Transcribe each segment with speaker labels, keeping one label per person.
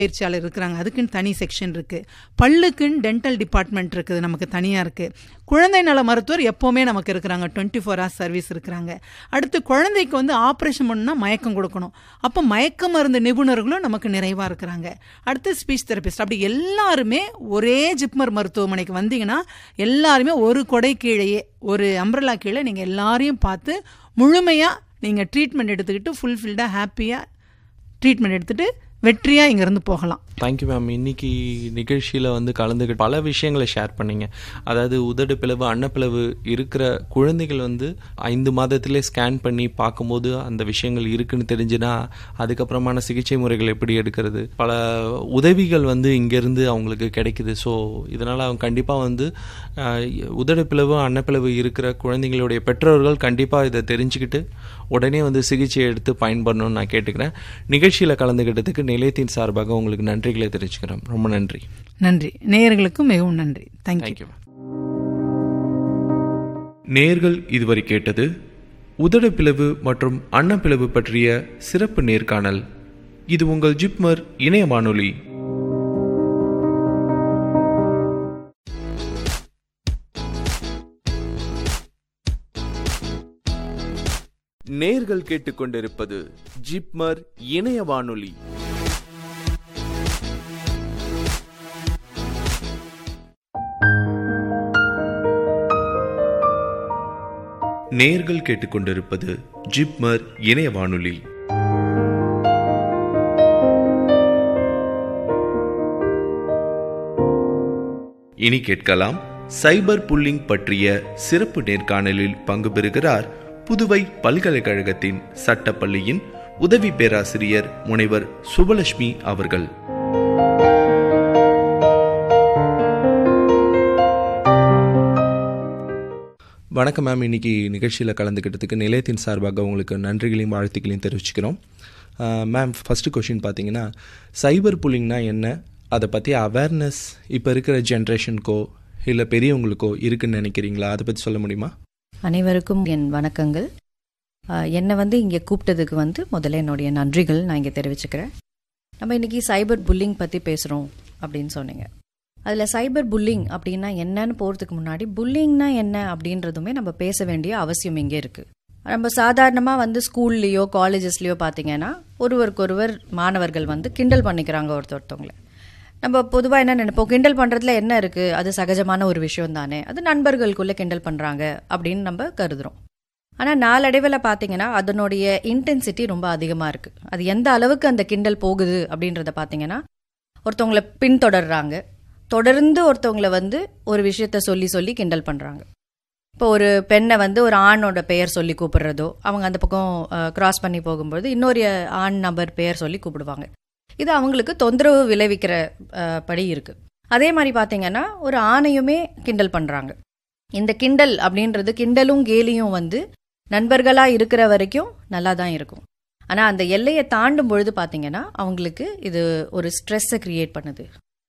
Speaker 1: பயிற்சியாளர் இருக்கிறாங்க, அதுக்குன்னு தனி செக்ஷன் இருக்குது. பல்லுக்குன்னு டென்டல் டிபார்ட்மெண்ட் இருக்குது, நமக்கு தனியாக இருக்குது. குழந்தை நல மருத்துவர் எப்போவுமே நமக்கு இருக்கிறாங்க, 24 hours சர்வீஸ் இருக்கிறாங்க. அடுத்து குழந்தைக்கு வந்து ஆப்ரேஷன் பண்ணால் மயக்கம் கொடுக்கணும், அப்போ மயக்க மருந்து நிபுணர்களும் நமக்கு நிறைவாக இருக்கிறாங்க. அடுத்து ஸ்பீச் தெரபிஸ்ட். அப்படி எல்லாருமே ஒரே ஜிப்மர் மருத்துவமனைக்கு வந்தீங்கன்னா எல்லாருமே ஒரு கொடை கீழேயே, ஒரு அம்ப்ரெல்லா கீழே நீங்கள் எல்லாரையும் பார்த்து முழுமையாக நீங்கள் ட்ரீட்மெண்ட் எடுத்துக்கிட்டு ஃபுல்ஃபில்டாக ஹாப்பியாக ட்ரீட்மெண்ட் எடுத்துகிட்டு வெற்றியாக இங்கேருந்து போகலாம்.
Speaker 2: Thank you ma'am. இன்னைக்கு நிகழ்ச்சியில் வந்து கலந்துக்கிட்டு பல விஷயங்களை ஷேர் பண்ணீங்க. அதாவது உதடு பிளவு, அன்னப்பிளவு இருக்கிற குழந்தைகள் வந்து 5 மாதத்திலே ஸ்கேன் பண்ணி பார்க்கும்போது அந்த விஷயங்கள் இருக்குன்னு தெரிஞ்சுன்னா அதுக்கப்புறமான சிகிச்சை முறைகள் எப்படி எடுக்கிறது, பல உதவிகள் வந்து இங்கேருந்து அவங்களுக்கு கிடைக்குது. ஸோ இதனால் அவங்க கண்டிப்பாக வந்து உதடு பிளவு, அன்னப்பிளவு இருக்கிற குழந்தைங்களுடைய பெற்றோர்கள் கண்டிப்பாக இதை தெரிஞ்சுக்கிட்டு உடனே வந்து சிகிச்சை எடுத்து பயன்படணும்னு நான் கேட்டுக்கிறேன். நிகழ்ச்சியில் கலந்துக்கிட்டதுக்கு நிலையத்தின் சார்பாக உங்களுக்கு நன்றிகளை தெரிவிச்சுக்கிறேன். ரொம்ப நன்றி.
Speaker 1: நன்றி. நேயர்களுக்கும் மிகவும் நன்றி. தேங்க்யூ.
Speaker 2: நேயர்கள் இதுவரை கேட்டது உதடு பிளவு மற்றும் அன்னப்பிளவு பற்றிய சிறப்பு நேர்காணல். இது உங்கள் ஜிப்மர் இணைய வானொலி. நேர்கள் கேட்டுக்கொண்டிருப்பது ஜிப்மர் இணைய வானொலி. நேர்கள் கேட்டுக்கொண்டிருப்பது ஜிப்மர் இணைய வானொலி. இனி கேட்கலாம் சைபர் புல்லிங் பற்றிய சிறப்பு நேர்காணலில் பங்கு பெறுகிறார் புதுவை பல்கலைக்கழகத்தின் சட்டப்பள்ளியின் உதவி பேராசிரியர் முனைவர் சுபலட்சுமி அவர்கள். வணக்கம் மேம். இன்னைக்கு நிகழ்ச்சியில் கலந்துக்கிட்டதுக்கு நிலையத்தின் சார்பாக உங்களுக்கு நன்றிகளையும் வாழ்த்துக்களையும் தெரிவிச்சுக்கிறோம். மேம், ஃபஸ்ட்டு கொஷின் பார்த்தீங்கன்னா, சைபர் புல்லிங்னா என்ன, அதை பற்றி அவேர்னஸ் இப்போ இருக்கிற ஜென்ரேஷனுக்கோ இல்லை பெரியவங்களுக்கோ இருக்குன்னு நினைக்கிறீங்களா? அதை பற்றி சொல்ல முடியுமா?
Speaker 3: அனைவருக்கும் என் வணக்கங்கள். என்னை வந்து இங்கே கூப்பிட்டதுக்கு வந்து முதல்ல என்னுடைய நன்றிகள் நான் இங்கே தெரிவிச்சுக்கிறேன். நம்ம இன்றைக்கி சைபர் புல்லிங் பற்றி பேசுகிறோம் அப்படின்னு சொன்னீங்க. அதில் சைபர் புல்லிங் அப்படின்னா என்னன்னு போகிறதுக்கு முன்னாடி புல்லிங்னா என்ன அப்படின்றதுமே நம்ம பேச வேண்டிய அவசியம் இங்கே இருக்குது. நம்ம சாதாரணமாக வந்து ஸ்கூல்லையோ காலேஜஸ்லையோ பார்த்தீங்கன்னா ஒருவருக்கொருவர் மாணவர்கள் வந்து கிண்டல் பண்ணிக்கிறாங்க ஒருத்தவங்களை. நம்ம பொதுவாக என்ன நினைப்போம், கிண்டல் பண்ணுறதுல என்ன இருக்குது, அது சகஜமான ஒரு விஷயம் தானே, அது நண்பர்களுக்குள்ளே கிண்டல் பண்ணுறாங்க அப்படின்னு நம்ம கருதுகிறோம். ஆனால் நாளடைவில் பார்த்தீங்கன்னா அதனுடைய இன்டென்சிட்டி ரொம்ப அதிகமாக இருக்குது. அது எந்த அளவுக்கு அந்த கிண்டல் போகுது அப்படின்றத பார்த்தீங்கன்னா, ஒருத்தவங்களை பின்தொடர்றாங்க, தொடர்ந்து ஒருத்தவங்களை வந்து ஒரு விஷயத்த சொல்லி சொல்லி கிண்டல் பண்ணுறாங்க. இப்போ ஒரு பெண்ணை வந்து ஒரு ஆணோட பெயர் சொல்லி கூப்பிடுறதோ, அவங்க அந்த பக்கம் கிராஸ் பண்ணி போகும்போது இன்னொரு ஆண் நபர் பெயர் சொல்லி கூப்பிடுவாங்க. இது அவங்களுக்கு தொந்தரவு விளைவிக்கிற படி இருக்குது. அதே மாதிரி பார்த்தீங்கன்னா ஒரு ஆணையுமே கிண்டல் பண்ணுறாங்க. இந்த கிண்டல் அப்படின்றது, கிண்டலும் கேலியும் வந்து நண்பர்களாக இருக்கிற வரைக்கும் நல்லா தான் இருக்கும். ஆனால் அந்த எல்லையை தாண்டும் பொழுது பார்த்தீங்கன்னா அவங்களுக்கு இது ஒரு ஸ்ட்ரெஸ்ஸை க்ரியேட் பண்ணுது.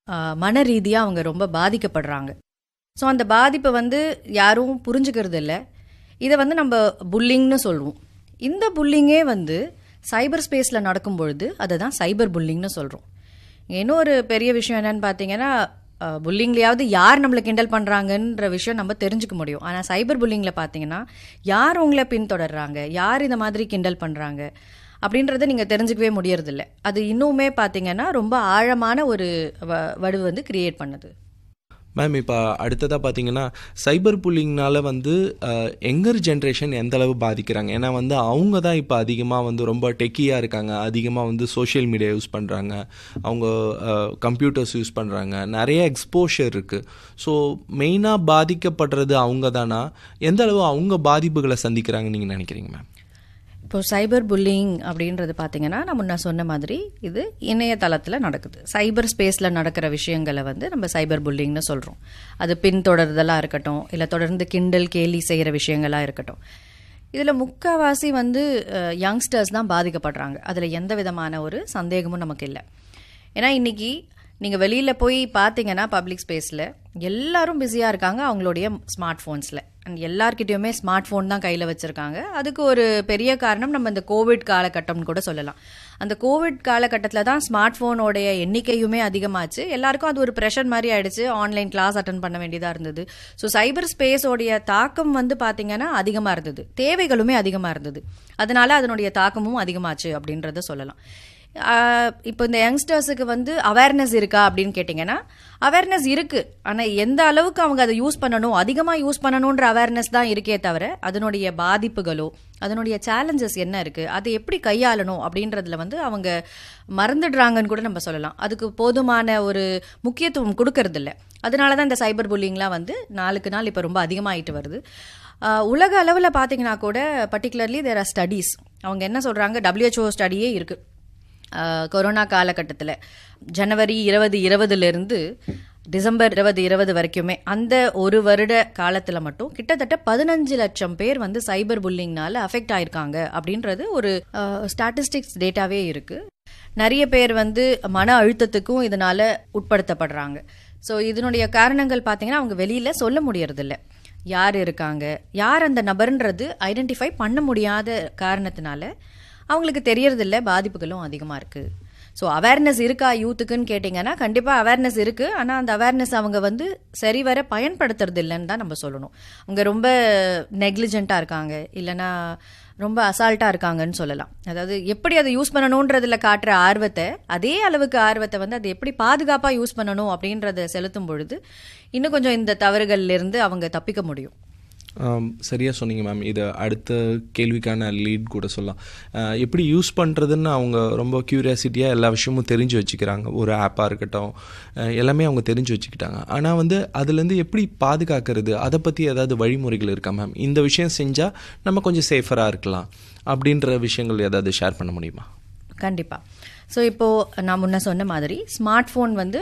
Speaker 3: மன ரீதியாக அவங்க ரொம்ப பாதிக்கப்படுறாங்க. ஸோ அந்த பாதிப்பை வந்து யாரும் புரிஞ்சுக்கிறது இல்லை. இதை வந்து நம்ம புல்லிங்னு சொல்லுவோம். இந்த புல்லிங்கே வந்து சைபர் ஸ்பேஸில் நடக்கும் பொழுது அதை தான் சைபர் புல்லிங்னு சொல்கிறோம். இன்னொரு பெரிய விஷயம் என்னன்னு பார்த்தீங்கன்னா, புல்லிங்லையாவது யார் நம்மளை கிண்டல் பண்ணுறாங்கன்ற விஷயம் நம்ம தெரிஞ்சுக்க முடியும். ஆனால் சைபர் புல்லிங்கில் பார்த்தீங்கன்னா யார் உங்களை பின்தொடர்றாங்க, யார் இந்த மாதிரி கிண்டல் பண்ணுறாங்க அப்படின்றத நீங்கள் தெரிஞ்சுக்கவே முடியறதில்ல. அது இன்னுமே பார்த்தீங்கன்னா ரொம்ப ஆழமான ஒரு வடுவு வந்து கிரியேட் பண்ணுது.
Speaker 2: மேம், இப்போ அடுத்ததாக பார்த்தீங்கன்னா சைபர் புல்லிங்னால வந்து யங்கர் ஜென்ரேஷன் எந்த அளவு பாதிக்கிறாங்க? ஏன்னா வந்து அவங்க தான் இப்போ அதிகமாக வந்து ரொம்ப டெக்கியாக இருக்காங்க, அதிகமாக வந்து சோஷியல் மீடியா யூஸ் பண்ணுறாங்க, அவங்க கம்ப்யூட்டர்ஸ் யூஸ் பண்ணுறாங்க, நிறைய எக்ஸ்போஷர் இருக்குது. ஸோ மெயினாக பாதிக்கப்படுறது அவங்க தானா? எந்த அளவு அவங்க பாதிப்புகளை சந்திக்கிறாங்கன்னு நீங்கள் நினைக்கிறீங்க மேம்?
Speaker 3: இப்போ சைபர் புல்லிங் அப்படின்றது பார்த்தீங்கன்னா, நான் முன்ன சொன்ன மாதிரி இது இணையதளத்தில் நடக்குது. சைபர் ஸ்பேஸில் நடக்கிற விஷயங்களை வந்து நம்ம சைபர் புல்லிங்னு சொல்கிறோம். அது பின்தொடர்தலாக இருக்கட்டும், இல்லை தொடர்ந்து கிண்டல் கேலி செய்கிற விஷயங்களாக இருக்கட்டும். இதில் முக்கால்வாசி வந்து யங்ஸ்டர்ஸ் தான் பாதிக்கப்படுறாங்க. அதில் எந்த விதமான ஒரு சந்தேகமும் நமக்கு இல்லை. ஏன்னா இன்றைக்கி நீங்கள் வெளியில் போய் பார்த்தீங்கன்னா பப்ளிக் ஸ்பேஸில் எல்லாரும் பிஸியாக இருக்காங்க அவங்களுடைய ஸ்மார்ட் ஃபோன்ஸில். அண்ட் எல்லார்கிட்டையுமே ஸ்மார்ட் ஃபோன் தான் கையில் வச்சுருக்காங்க. அதுக்கு ஒரு பெரிய காரணம் நம்ம இந்த கோவிட் காலகட்டம்னு கூட சொல்லலாம். அந்த கோவிட் காலகட்டத்தில் தான் ஸ்மார்ட் ஃபோனோடைய எண்ணிக்கையுமே அதிகமாச்சு. எல்லாருக்கும் அது ஒரு ப்ரெஷர் மாதிரி ஆயிடுச்சு. ஆன்லைன் கிளாஸ் அட்டன் பண்ண வேண்டியதாக இருந்தது. ஸோ சைபர் ஸ்பேஸோடைய தாக்கம் வந்து பார்த்தீங்கன்னா அதிகமாக இருந்தது, தேவைகளுமே அதிகமாக இருந்தது. அதனால அதனுடைய தாக்கமும் அதிகமாச்சு அப்படின்றத சொல்லலாம். இப்போ இந்த யங்ஸ்டர்ஸுக்கு வந்து அவேர்னஸ் இருக்கா அப்படின்னு கேட்டிங்கன்னா அவேர்னஸ் இருக்குது. ஆனால் எந்த அளவுக்கு அவங்க அதை யூஸ் பண்ணணும், அதிகமாக யூஸ் பண்ணணுன்ற அவேர்னஸ் தான் இருக்கே தவிர அதனுடைய பாதிப்புகளோ அதனுடைய சேலஞ்சஸ் என்ன இருக்குது, அதை எப்படி கையாளணும் அப்படின்றதுல வந்து அவங்க மறந்துடுறாங்கன்னு கூட நம்ம சொல்லலாம். அதுக்கு போதுமான ஒரு முக்கியத்துவம் கொடுக்கறதில்ல. அதனால தான் இந்த சைபர் புல்லிங்லாம் வந்து நாளுக்கு நாள் இப்போ ரொம்ப அதிகமாகிட்டு வருது. உலக அளவில் பார்த்தீங்கன்னா கூட பர்டிகுலர்லி தேர் ஆர் ஸ்டடீஸ். அவங்க என்ன சொல்கிறாங்க, WHO ஸ்டடியே இருக்குது. கொரோனா காலகட்டத்தில் ஜனவரி 2020 டிசம்பர் 2020 வரைக்குமே அந்த ஒரு வருட காலத்தில் மட்டும் கிட்டத்தட்ட 15 லட்சம் பேர் வந்து சைபர் புல்லிங்னால அஃபெக்ட் ஆயிருக்காங்க அப்படின்றது ஒரு ஸ்டாட்டிஸ்டிக்ஸ் டேட்டாவே இருக்கு. நிறைய பேர் வந்து மன அழுத்தத்துக்கும் இதனால உட்படுத்தப்படுறாங்க. ஸோ இதனுடைய காரணங்கள் பார்த்தீங்கன்னா அவங்க வெளியில சொல்ல முடியறதில்ல. யார் இருக்காங்க, யார் அந்த நபர்ன்றது ஐடென்டிஃபை பண்ண முடியாத காரணத்தினால அவங்களுக்கு தெரியறதில்ல. பாதிப்புகளும் அதிகமாக இருக்குது. ஸோ அவேர்னஸ் இருக்கா யூத்துக்குன்னு கேட்டிங்கன்னா கண்டிப்பாக அவேர்னஸ் இருக்குது. ஆனால் அந்த அவேர்னஸ் அவங்க வந்து சரிவர பயன்படுத்துறது இல்லைன்னு தான் நம்ம சொல்லணும். அவங்க ரொம்ப நெக்லிஜென்ட்டாக இருக்காங்க, இல்லைனா ரொம்ப அசால்ட்டாக இருக்காங்கன்னு சொல்லலாம். அதாவது எப்படி அதை யூஸ் பண்ணணுன்றதுல காட்டுற ஆர்வத்தை, அதே அளவுக்கு ஆர்வத்தை வந்து அதை எப்படி பாதுகாப்பாக யூஸ் பண்ணணும் அப்படின்றத செலுத்தும் பொழுது இன்னும் கொஞ்சம் இந்த தவறுகள்லேருந்து அவங்க தப்பிக்க முடியும்.
Speaker 2: சரியாக சொன்னீங்க மேம். இதை அடுத்த கேள்விக்கான லீட் கூட சொல்லலாம். எப்படி யூஸ் பண்ணுறதுன்னு அவங்க ரொம்ப க்யூரியாசிட்டியாக எல்லா விஷயமும் தெரிஞ்சு வச்சுக்கிறாங்க. ஒரு ஆப்பாக இருக்கட்டும் எல்லாமே அவங்க தெரிஞ்சு வச்சுக்கிட்டாங்க. ஆனால் வந்து அதுலேருந்து எப்படி பாதுகாக்கிறது, அதை பற்றி ஏதாவது வழிமுறைகள் இருக்கா மேம்? இந்த விஷயம் செஞ்சால் நம்ம கொஞ்சம் சேஃபராக இருக்கலாம் அப்படின்ற விஷயங்கள் ஏதாவது ஷேர் பண்ண முடியுமா?
Speaker 3: கண்டிப்பாக. ஸோ இப்போது நான் முன்ன சொன்ன மாதிரி ஸ்மார்ட்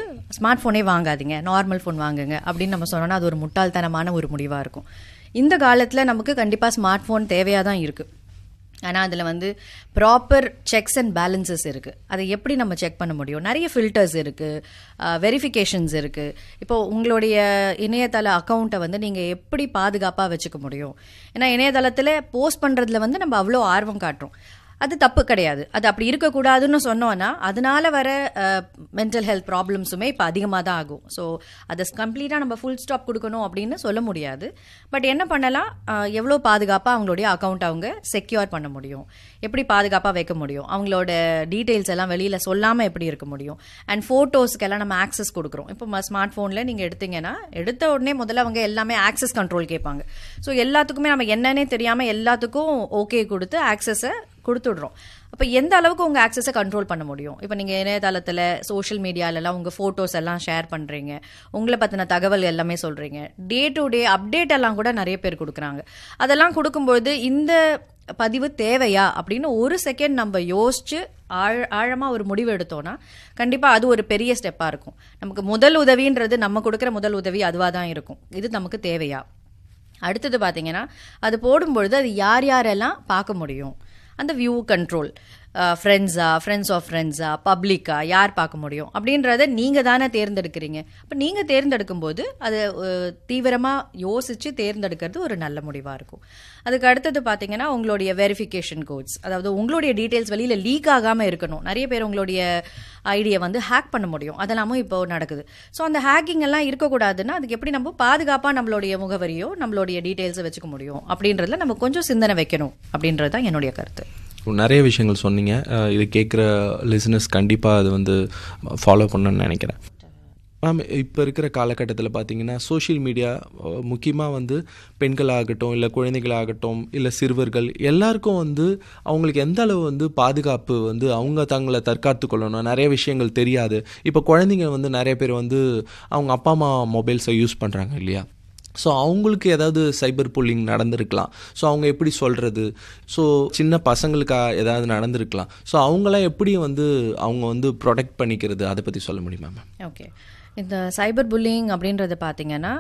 Speaker 3: ஃபோனே வாங்காதீங்க, நார்மல் ஃபோன் வாங்குங்க அப்படின்னு நம்ம சொன்னோன்னா அது ஒரு முட்டாள்தனமான ஒரு முடிவாக இருக்கும். இந்த காலத்தில் நமக்கு கண்டிப்பாக ஸ்மார்ட் ஃபோன் தேவையாக தான் இருக்குது. ஆனால் அதில் வந்து ப்ராப்பர் செக்ஸ் அண்ட் பேலன்சஸ் இருக்குது. அதை எப்படி நம்ம செக் பண்ண முடியும்? நிறைய ஃபில்டர்ஸ் இருக்குது, வெரிஃபிகேஷன்ஸ் இருக்குது. இப்போது உங்களுடைய இணையதள அக்கௌண்ட்டை வந்து நீங்கள் எப்படி பாதுகாப்பாக வச்சுக்க முடியும்? ஏன்னா இணையதளத்தில் போஸ்ட் பண்ணுறதுல வந்து நம்ம அவ்வளோ ஆர்வம் காட்டுறோம். அது தப்பு கிடையாது. அது அப்படி இருக்கக்கூடாதுன்னு சொன்னோன்னா அதனால வர மென்டல் ஹெல்த் ப்ராப்ளம்ஸுமே இப்போ அதிகமாக தான் ஆகும். ஸோ அதை கம்ப்ளீட்டாக நம்ம ஃபுல் ஸ்டாப் கொடுக்கணும் அப்படின்னு சொல்ல முடியாது. பட் என்ன பண்ணலாம், எவ்வளோ பாதுகாப்பாக அவங்களுடைய அக்கௌண்ட் அவங்க செக்யூர் பண்ண முடியும், எப்படி பாதுகாப்பாக வைக்க முடியும், அவங்களோட டீட்டெயில்ஸ் எல்லாம் வெளியில் சொல்லாமல் எப்படி இருக்க முடியும். அண்ட் ஃபோட்டோஸ்க்கெல்லாம் நம்ம ஆக்சஸ் கொடுக்குறோம். இப்போ ஸ்மார்ட் ஃபோனில் நீங்கள் எடுத்தீங்கன்னா எடுத்த உடனே முதல்ல அவங்க எல்லாமே ஆக்சஸ் கண்ட்ரோல் கேட்பாங்க. ஸோ எல்லாத்துக்குமே நம்ம என்னன்னே தெரியாமல் எல்லாத்துக்கும் ஓகே கொடுத்து ஆக்சஸை கொடுத்துடுறோம். அப்போ எந்த அளவுக்கு உங்கள் ஆக்சஸை கண்ட்ரோல் பண்ண முடியும்? இப்போ நீங்கள் இணையதளத்தில் சோஷியல் மீடியாலலாம் உங்கள் ஃபோட்டோஸ் எல்லாம் ஷேர் பண்ணுறீங்க, உங்களை பற்றின தகவல் எல்லாமே சொல்கிறீங்க, டே டு டே அப்டேட் எல்லாம் கூட நிறைய பேர் கொடுக்குறாங்க. அதெல்லாம் கொடுக்கும்போது இந்த பதிவு தேவையா அப்படின்னு ஒரு செகண்ட் நம்ம யோசிச்சு ஆழமாக ஒரு முடிவு எடுத்தோன்னா கண்டிப்பாக அது ஒரு பெரிய ஸ்டெப்பாக இருக்கும். நமக்கு முதல் உதவின்றது நம்ம கொடுக்குற முதல் உதவி அதுவாக தான் இருக்கும். இது நமக்கு தேவையா? அடுத்தது பார்த்தீங்கன்னா அது போடும்பொழுது அது யார் யாரெல்லாம் பார்க்க முடியும், அந்த வியூ கண்ட்ரோல், ஃப்ரெண்ட்ஸ் ஆஃப் ஃப்ரெண்ட்ஸா, பப்ளிக்கா, யார் பார்க்க முடியும் அப்படின்றத நீங்கள் தானே தேர்ந்தெடுக்கிறீங்க. அப்போ நீங்கள் தேர்ந்தெடுக்கும் போது அதை தீவிரமாக யோசித்து தேர்ந்தெடுக்கிறது ஒரு நல்ல முடிவாக இருக்கும். அதுக்கு அடுத்தது பார்த்தீங்கன்னா உங்களுடைய வெரிஃபிகேஷன் கோட்ஸ், அதாவது உங்களுடைய டீட்டெயில்ஸ் வெளியில் லீக் ஆகாமல் இருக்கணும். நிறைய பேர் உங்களுடைய ஐடியை வந்து ஹேக் பண்ண முடியும், அதெல்லாமும் இப்போ நடக்குது. ஸோ அந்த ஹேக்கிங் எல்லாம் இருக்கக்கூடாதுன்னா அதுக்கு எப்படி நம்ம பாதுகாப்பாக நம்மளுடைய முகவரியோ நம்மளுடைய டீட்டெயில்ஸை வச்சுக்க முடியும் அப்படின்றதுல நம்ம கொஞ்சம் சிந்தனை வைக்கணும் அப்படின்றது தான் என்னுடைய கருத்து.
Speaker 2: நிறைய விஷயங்கள் சொன்னீங்க. இது கேட்குற லிசனர்ஸ் கண்டிப்பாக அது வந்து ஃபாலோ பண்ணணும்னு நினைக்கிறேன். மேம், இப்போ இருக்கிற காலகட்டத்தில் பார்த்தீங்கன்னா சோஷியல் மீடியா முக்கியமாக வந்து பெண்களாகட்டும் இல்லை குழந்தைகளாகட்டும் இல்லை சிறுவர்கள் எல்லாருக்கும் வந்து அவங்களுக்கு எந்த அளவு வந்து பாதுகாப்பு வந்து அவங்க தங்களை தற்காத்து கொள்ளணும், நிறைய விஷயங்கள் தெரியாது. இப்போ குழந்தைங்க வந்து நிறைய பேர் வந்து அவங்க அப்பா அம்மா மொபைல்ஸை யூஸ் பண்ணுறாங்க இல்லையா? ஸோ அவங்களுக்கு ஏதாவது சைபர் புல்லிங் நடந்திருக்கலாம். ஸோ அவங்க எப்படி சொல்கிறது, ஸோ சின்ன பசங்களுக்கு ஏதாவது நடந்திருக்கலாம். ஸோ அவங்களாம் எப்படி வந்து அவங்க வந்து ப்ரொடெக்ட் பண்ணிக்கிறது, அதை பற்றி சொல்ல முடியுமா மேம்?
Speaker 3: ஓகே, இந்த சைபர் புல்லிங் அப்படின்றது பார்த்தீங்கன்னா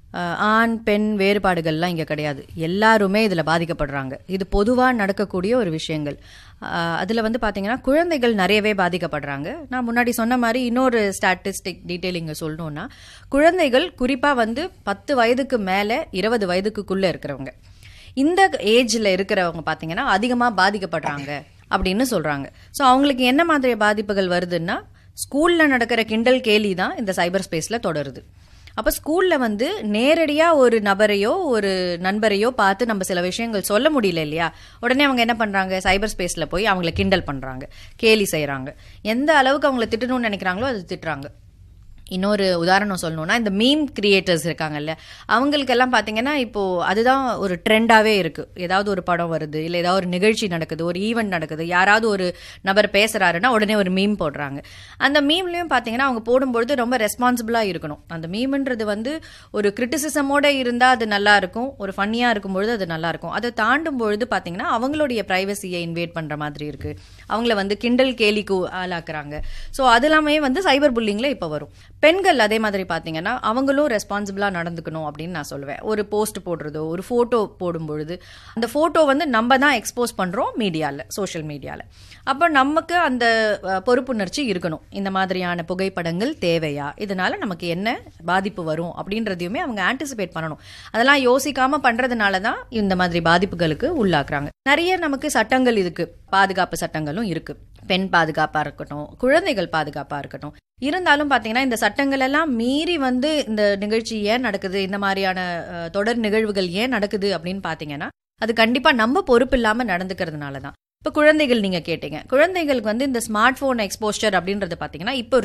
Speaker 3: ஆண் பெண் வேறுபாடுகள்லாம் இங்கே கிடையாது. எல்லாருமே இதில் பாதிக்கப்படுறாங்க. இது பொதுவாக நடக்கக்கூடிய ஒரு விஷயங்கள். அதில் வந்து பார்த்தீங்கன்னா குழந்தைகள் நிறையவே பாதிக்கப்படுறாங்க. நான் முன்னாடி சொன்ன மாதிரி இன்னொரு ஸ்டாட்டிஸ்டிக் டீட்டெயில் இங்கே சொல்லணும்னா, குழந்தைகள் குறிப்பாக வந்து 10 வயதுக்கு மேலே 20 வயதுக்குள்ளே இருக்கிறவங்க, இந்த ஏஜில் இருக்கிறவங்க பார்த்தீங்கன்னா அதிகமாக பாதிக்கப்படுறாங்க அப்படின்னு சொல்கிறாங்க. ஸோ அவங்களுக்கு என்ன மாதிரி பாதிப்புகள் வருதுன்னா, ஸ்கூலில் நடக்கிற கிண்டல் கேலி தான் இந்த சைபர் ஸ்பேஸில் தொடருது. அப்போ ஸ்கூலில் வந்து நேரடியாக ஒரு நபரையோ ஒரு நண்பரையோ பார்த்து நம்ம சில விஷயங்கள் சொல்ல முடியல இல்லையா, உடனே அவங்க என்ன பண்ணுறாங்க, சைபர் ஸ்பேஸில் போய் அவங்கள கிண்டல் பண்ணுறாங்க, கேலி செய்கிறாங்க. எந்த அளவுக்கு அவங்கள திட்டணும்னு நினைக்கிறாங்களோ அது திட்டுறாங்க. இன்னொரு உதாரணம் சொல்லணும்னா, இந்த மீம் கிரியேட்டர்ஸ் இருக்காங்கல்ல, அவங்களுக்கெல்லாம் பார்த்தீங்கன்னா இப்போது அதுதான் ஒரு ட்ரெண்டாகவே இருக்குது. ஏதாவது ஒரு படம் வருது, இல்லை ஏதாவது ஒரு நிகழ்ச்சி நடக்குது, ஒரு ஈவெண்ட் நடக்குது, யாராவது ஒரு நபர் பேசுகிறாருன்னா உடனே ஒரு மீம் போடுறாங்க. அந்த மீம்லேயும் பார்த்தீங்கன்னா அவங்க போடும்பொழுது ரொம்ப ரெஸ்பான்சிபிளாக இருக்கணும். அந்த மீம்ன்றது வந்து ஒரு கிரிட்டிசிசமோடு இருந்தால் அது நல்லாயிருக்கும், ஒரு ஃபன்னியாக இருக்கும்பொழுது அது நல்லாயிருக்கும். அதை தாண்டும் பொழுது பார்த்தீங்கன்னா அவங்களுடைய ப்ரைவசியை இன்வேட் பண்ணுற மாதிரி இருக்குது. அவங்கள வந்து கிண்டல் கேலிக்கு ஆளாக்குறாங்க. ஸோ அது எல்லாமே வந்து சைபர் புல்லிங்கில் இப்போ வரும். பெண்கள் அதே மாதிரி பார்த்தீங்கன்னா அவங்களும் ரெஸ்பான்சிபிளாக நடந்துக்கணும் அப்படின்னு நான் சொல்லுவேன். ஒரு போஸ்ட் போடுறதோ ஒரு ஃபோட்டோ போடும்பொழுது அந்த ஃபோட்டோ வந்து நம்ம தான் எக்ஸ்போஸ் பண்ணுறோம் மீடியாவில், சோஷியல் மீடியாவில். அப்போ நமக்கு அந்த பொறுப்புணர்ச்சி இருக்கணும். இந்த மாதிரியான புகைப்படங்கள் தேவையா, இதனால நமக்கு என்ன பாதிப்பு வரும் அப்படின்றதையுமே அவங்க ஆன்டிசிபேட் பண்ணணும். அதெல்லாம் யோசிக்காம பண்ணுறதுனால தான் இந்த மாதிரி பாதிப்புகளுக்கு உள்ளாக்குறாங்க. நிறைய நமக்கு சட்டங்கள் இருக்கு, பாதுகாப்பு சட்டங்களும் இருக்கு. பெண் பாதுகாப்பாக இருக்கட்டும், குழந்தைகள் பாதுகாப்பாக இருக்கட்டும். இருந்தாலும் பார்த்தீங்கன்னா இந்த சட்டங்கள் எல்லாம் மீறி வந்து இந்த நிகழ்ச்சி ஏன் நடக்குது, இந்த மாதிரியான தொடர் நிகழ்வுகள் ஏன் நடக்குது அப்படின்னு பார்த்தீங்கன்னா அது கண்டிப்பாக நம்ம பொறுப்பு இல்லாமல் நடந்துக்கிறதுனால தான். இப்போ குழந்தைகள் நீங்கள் கேட்டீங்க, குழந்தைகளுக்கு வந்து இந்த ஸ்மார்ட் ஃபோன் எக்ஸ்போஷர் அப்படின்றது பார்த்தீங்கன்னா இப்போ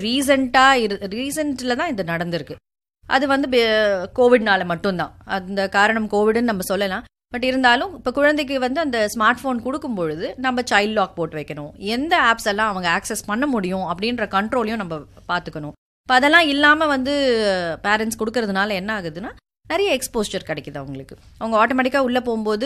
Speaker 3: ரீசெண்டில் தான் இது நடந்திருக்கு. அது வந்து கோவிட்னால மட்டும்தான், அந்த காரணம் கோவிட்னு நம்ம சொல்லலாம். பட் இருந்தாலும் இப்போ குழந்தைக்கு வந்து அந்த ஸ்மார்ட் ஃபோன் கொடுக்கும் பொழுது நம்ம சைல்ட் லாக் போட்டு வைக்கணும், எந்த ஆப்ஸ் எல்லாம் அவங்க ஆக்சஸ் பண்ண முடியும் அப்படின்ற கண்ட்ரோலையும் நம்ம பார்த்துக்கணும். இப்போ அதெல்லாம் இல்லாமல் வந்து பேரண்ட்ஸ் கொடுக்கறதுனால என்ன ஆகுதுன்னா நிறைய எக்ஸ்போஷர் கிடைக்குது அவங்களுக்கு. அவங்க ஆட்டோமேட்டிக்காக உள்ளே போகும்போது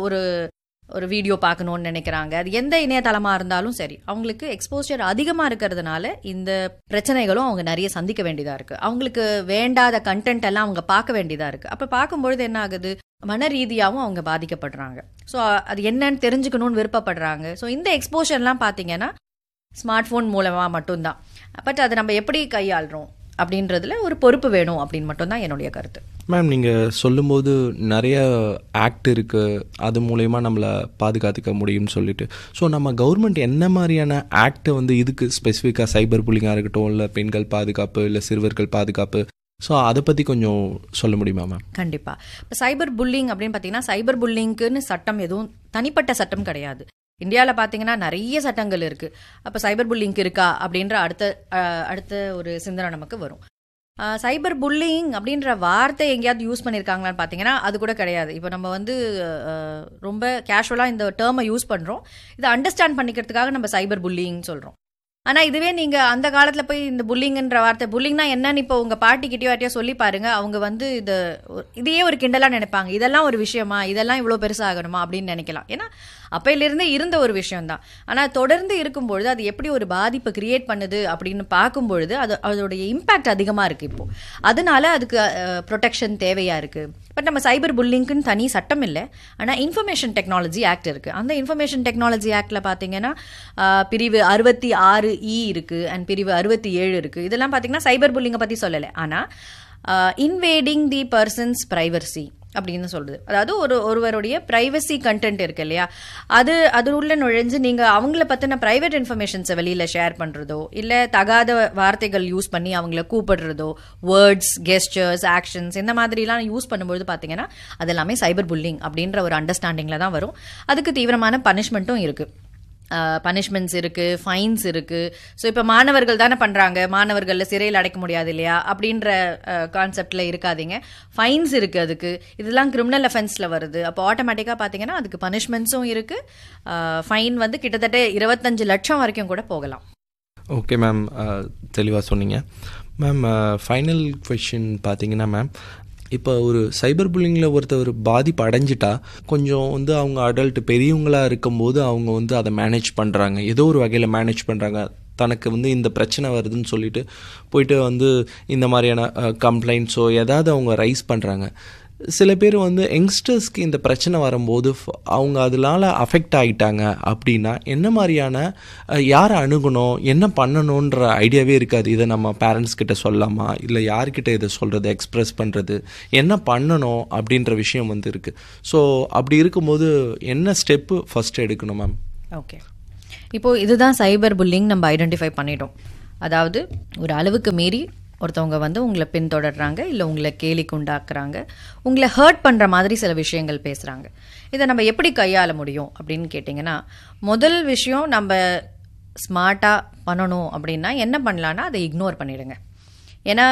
Speaker 3: ஒரு வீடியோ பார்க்கணுன்னு நினைக்கிறாங்க. அது எந்த இணையதளமாக இருந்தாலும் சரி, அவங்களுக்கு எக்ஸ்போஷர் அதிகமாக இருக்கிறதுனால இந்த பிரச்சனைகளும் அவங்க நிறைய சந்திக்க வேண்டியதாக இருக்குது. அவங்களுக்கு வேண்டாத கண்டென்ட் எல்லாம் அவங்க பார்க்க வேண்டியதாக இருக்குது. அப்போ பார்க்கும்பொழுது என்ன ஆகுது, மன ரீதியாகவும் அவங்க பாதிக்கப்படுறாங்க. ஸோ அது என்னன்னு தெரிஞ்சுக்கணும்னு விருப்பப்படுறாங்க. ஸோ இந்த எக்ஸ்போஷர்லாம் பார்த்தீங்கன்னா ஸ்மார்ட் ஃபோன் மூலமாக மட்டும்தான். பட் அதை நம்ம எப்படி கையாளுறோம் அப்படின்றதுல ஒரு பொறுப்பு வேணும் அப்படின்னு மட்டும்தான் என்னுடைய கருத்து.
Speaker 2: மேம், நீங்கள் சொல்லும்போது நிறைய ஆக்ட் இருக்குது, அது மூலயமா நம்மளை பாதுகாத்துக்க முடியும்னு சொல்லிட்டு, ஸோ நம்ம கவர்மெண்ட் என்ன மாதிரியான ஆக்டை வந்து இதுக்கு ஸ்பெசிஃபிக்காக சைபர் புல்லிங்காக இருக்கட்டும், இல்லை பெண்கள் பாதுகாப்பு, இல்லை சிறுவர்கள் பாதுகாப்பு, ஸோ அதை பற்றி கொஞ்சம் சொல்ல முடியுமா மேம்?
Speaker 3: கண்டிப்பாக. இப்போ சைபர் புல்லிங் அப்படின்னு பார்த்தீங்கன்னா சைபர் புல்லிங்க்குன்னு சட்டம் எதுவும் தனிப்பட்ட சட்டம் கிடையாது. இந்தியாவில் பார்த்தீங்கன்னா நிறைய சட்டங்கள் இருக்குது. அப்போ சைபர் புல்லிங் இருக்கா அப்படின்ற அடுத்த ஒரு சிந்தனை நமக்கு வரும். சைபர் புல்லிங் அப்படின்ற வார்த்தை எங்கேயாவது யூஸ் பண்ணியிருக்காங்களான்னு பார்த்தீங்கன்னா அது கூட கிடையாது. இப்போ நம்ம வந்து ரொம்ப கேஷுவலாக இந்த டேர்மை யூஸ் பண்ணுறோம். இதை அண்டர்ஸ்டாண்ட் பண்ணிக்கிறதுக்காக நம்ம சைபர் புல்லிங் சொல்கிறோம். ஆனால் இதுவே நீங்கள் அந்த காலத்தில் போய் இந்த புல்லிங்கன்ற வார்த்தை, புல்லிங்னா என்னன்னு இப்போ உங்கள் பாட்டிக்கிட்டயோ யார்ட்டையோ சொல்லி பாருங்க, அவங்க வந்து இதையே ஒரு கிண்டலாக நினைப்பாங்க. இதெல்லாம் ஒரு விஷயமா, இதெல்லாம் இவ்வளோ பெருசாகணுமா அப்படின்னு நினைக்கலாம். ஏன்னா அப்பையிலிருந்தே இருந்த ஒரு விஷயம்தான். ஆனால் தொடர்ந்து இருக்கும்பொழுது அது எப்படி ஒரு பாதிப்பை கிரியேட் பண்ணுது அப்படின்னு பார்க்கும்பொழுது அதோடைய இம்பேக்ட் அதிகமாக இருக்குது இப்போது. அதனால அதுக்கு ப்ரொடெக்ஷன் தேவையாக இருக்குது. பட் நம்ம சைபர் புல்லிங்க்குன்னு தனி சட்டம் இல்லை. ஆனால் இன்ஃபர்மேஷன் டெக்னாலஜி ஆக்ட் இருக்குது. அந்த இன்ஃபர்மேஷன் டெக்னாலஜி ஆக்டில் பார்த்தீங்கன்னா பிரிவு 66E இருக்குது அண்ட் பிரிவு 67 இருக்குது. இதெல்லாம் பார்த்தீங்கன்னா சைபர் புல்லிங்கை பற்றி சொல்லலை. ஆனால் இன்வேடிங் தி பர்சன்ஸ் ப்ரைவசி அப்படின்னு சொல்றது, அதாவது ஒருவருடைய பிரைவசி கண்டென்ட் இருக்கு இல்லையா, அது உள்ள நுழைஞ்சு நீங்கள் அவங்கள பற்றின ப்ரைவேட் இன்ஃபர்மேஷன்ஸை வெளியில் ஷேர் பண்ணுறதோ, இல்லை தகாத வார்த்தைகள் யூஸ் பண்ணி அவங்கள கூப்பிடுறதோ, வேர்ட்ஸ், கெஸ்டர்ஸ், ஆக்ஷன்ஸ் இந்த மாதிரிலாம் யூஸ் பண்ணும்போது பார்த்தீங்கன்னா அது எல்லாமே சைபர் புல்லிங் அப்படின்ற ஒரு அண்டர்ஸ்டாண்டிங்கில் தான் வரும். அதுக்கு தீவிரமான பனிஷ்மெண்ட்டும் இருக்குது. பனிஷ்மெண்ட்ஸ் இருக்குது, ஃபைன்ஸ் இருக்குது. ஸோ இப்போ மாணவர்கள் தானே பண்ணுறாங்க, மாணவர்களில் சிறையில் அடைக்க முடியாது இல்லையா அப்படின்ற கான்செப்டில் இருக்காதீங்க. ஃபைன்ஸ் இருக்குது, அதுக்கு இதெல்லாம் கிரிமினல் அஃபென்ஸில் வருது. அப்போ ஆட்டோமேட்டிக்காக பார்த்தீங்கன்னா அதுக்கு பனிஷ்மெண்ட்ஸும் இருக்குது. ஃபைன் வந்து கிட்டத்தட்ட 25 லட்சம் வரைக்கும் கூட போகலாம்.
Speaker 2: ஓகே மேம், தெளிவாக சொன்னீங்க மேம். ஃபைனல் கொஷின் பார்த்தீங்கன்னா மேம், இப்போ ஒரு சைபர் புல்லிங்கில் ஒருத்தர் பாதிப்பு அடைஞ்சிட்டா கொஞ்சம் வந்து அவங்க அடல்ட் பெரியவங்களாக இருக்கும்போது அவங்க வந்து அதை மேனேஜ் பண்ணுறாங்க, ஏதோ ஒரு வகையில் மேனேஜ் பண்ணுறாங்க. தனக்கு வந்து இந்த பிரச்சனை வருதுன்னு சொல்லிட்டு போயிட்டு வந்து இந்த மாதிரியான கம்ப்ளைண்ட்ஸோ ஏதாவது அவங்க ரைஸ் பண்ணுறாங்க. சில பேர் வந்து யங்ஸ்டர்ஸ்க்கு இந்த பிரச்சனை வரும்போது அவங்க அதனால அஃபெக்ட் ஆகிட்டாங்க அப்படின்னா என்ன மாதிரியான யாரை அணுகணும், என்ன பண்ணணுன்ற ஐடியாவே இருக்காது. இதை நம்ம பேரண்ட்ஸ் கிட்ட சொல்லலாமா, இல்லை யார்கிட்ட இதை சொல்கிறது, எக்ஸ்ப்ரெஸ் பண்ணுறது, என்ன பண்ணணும் அப்படின்ற விஷயம் வந்து இருக்குது. ஸோ அப்படி இருக்கும்போது என்ன ஸ்டெப்பு ஃபஸ்ட்டு எடுக்கணும் மேம்?
Speaker 3: ஓகே, இப்போது இதுதான் சைபர் புல்லிங் நம்ம ஐடென்டிஃபை பண்ணிட்டோம். அதாவது ஒரு அளவுக்கு மீறி ஒருத்தவங்க வந்து உங்களை பின்தொடர்றாங்க, இல்லை உங்களை கேலிக்கு உண்டாக்குறாங்க, உங்களை ஹர்ட் பண்ணுற மாதிரி சில விஷயங்கள் பேசுகிறாங்க. இதை நம்ம எப்படி கையாள முடியும் அப்படின்னு கேட்டிங்கன்னா, முதல் விஷயம் நம்ம ஸ்மார்ட்டாக பண்ணணும் அப்படின்னா என்ன பண்ணலான்னா அதை இக்னோர் பண்ணிடுங்க. ஏன்னா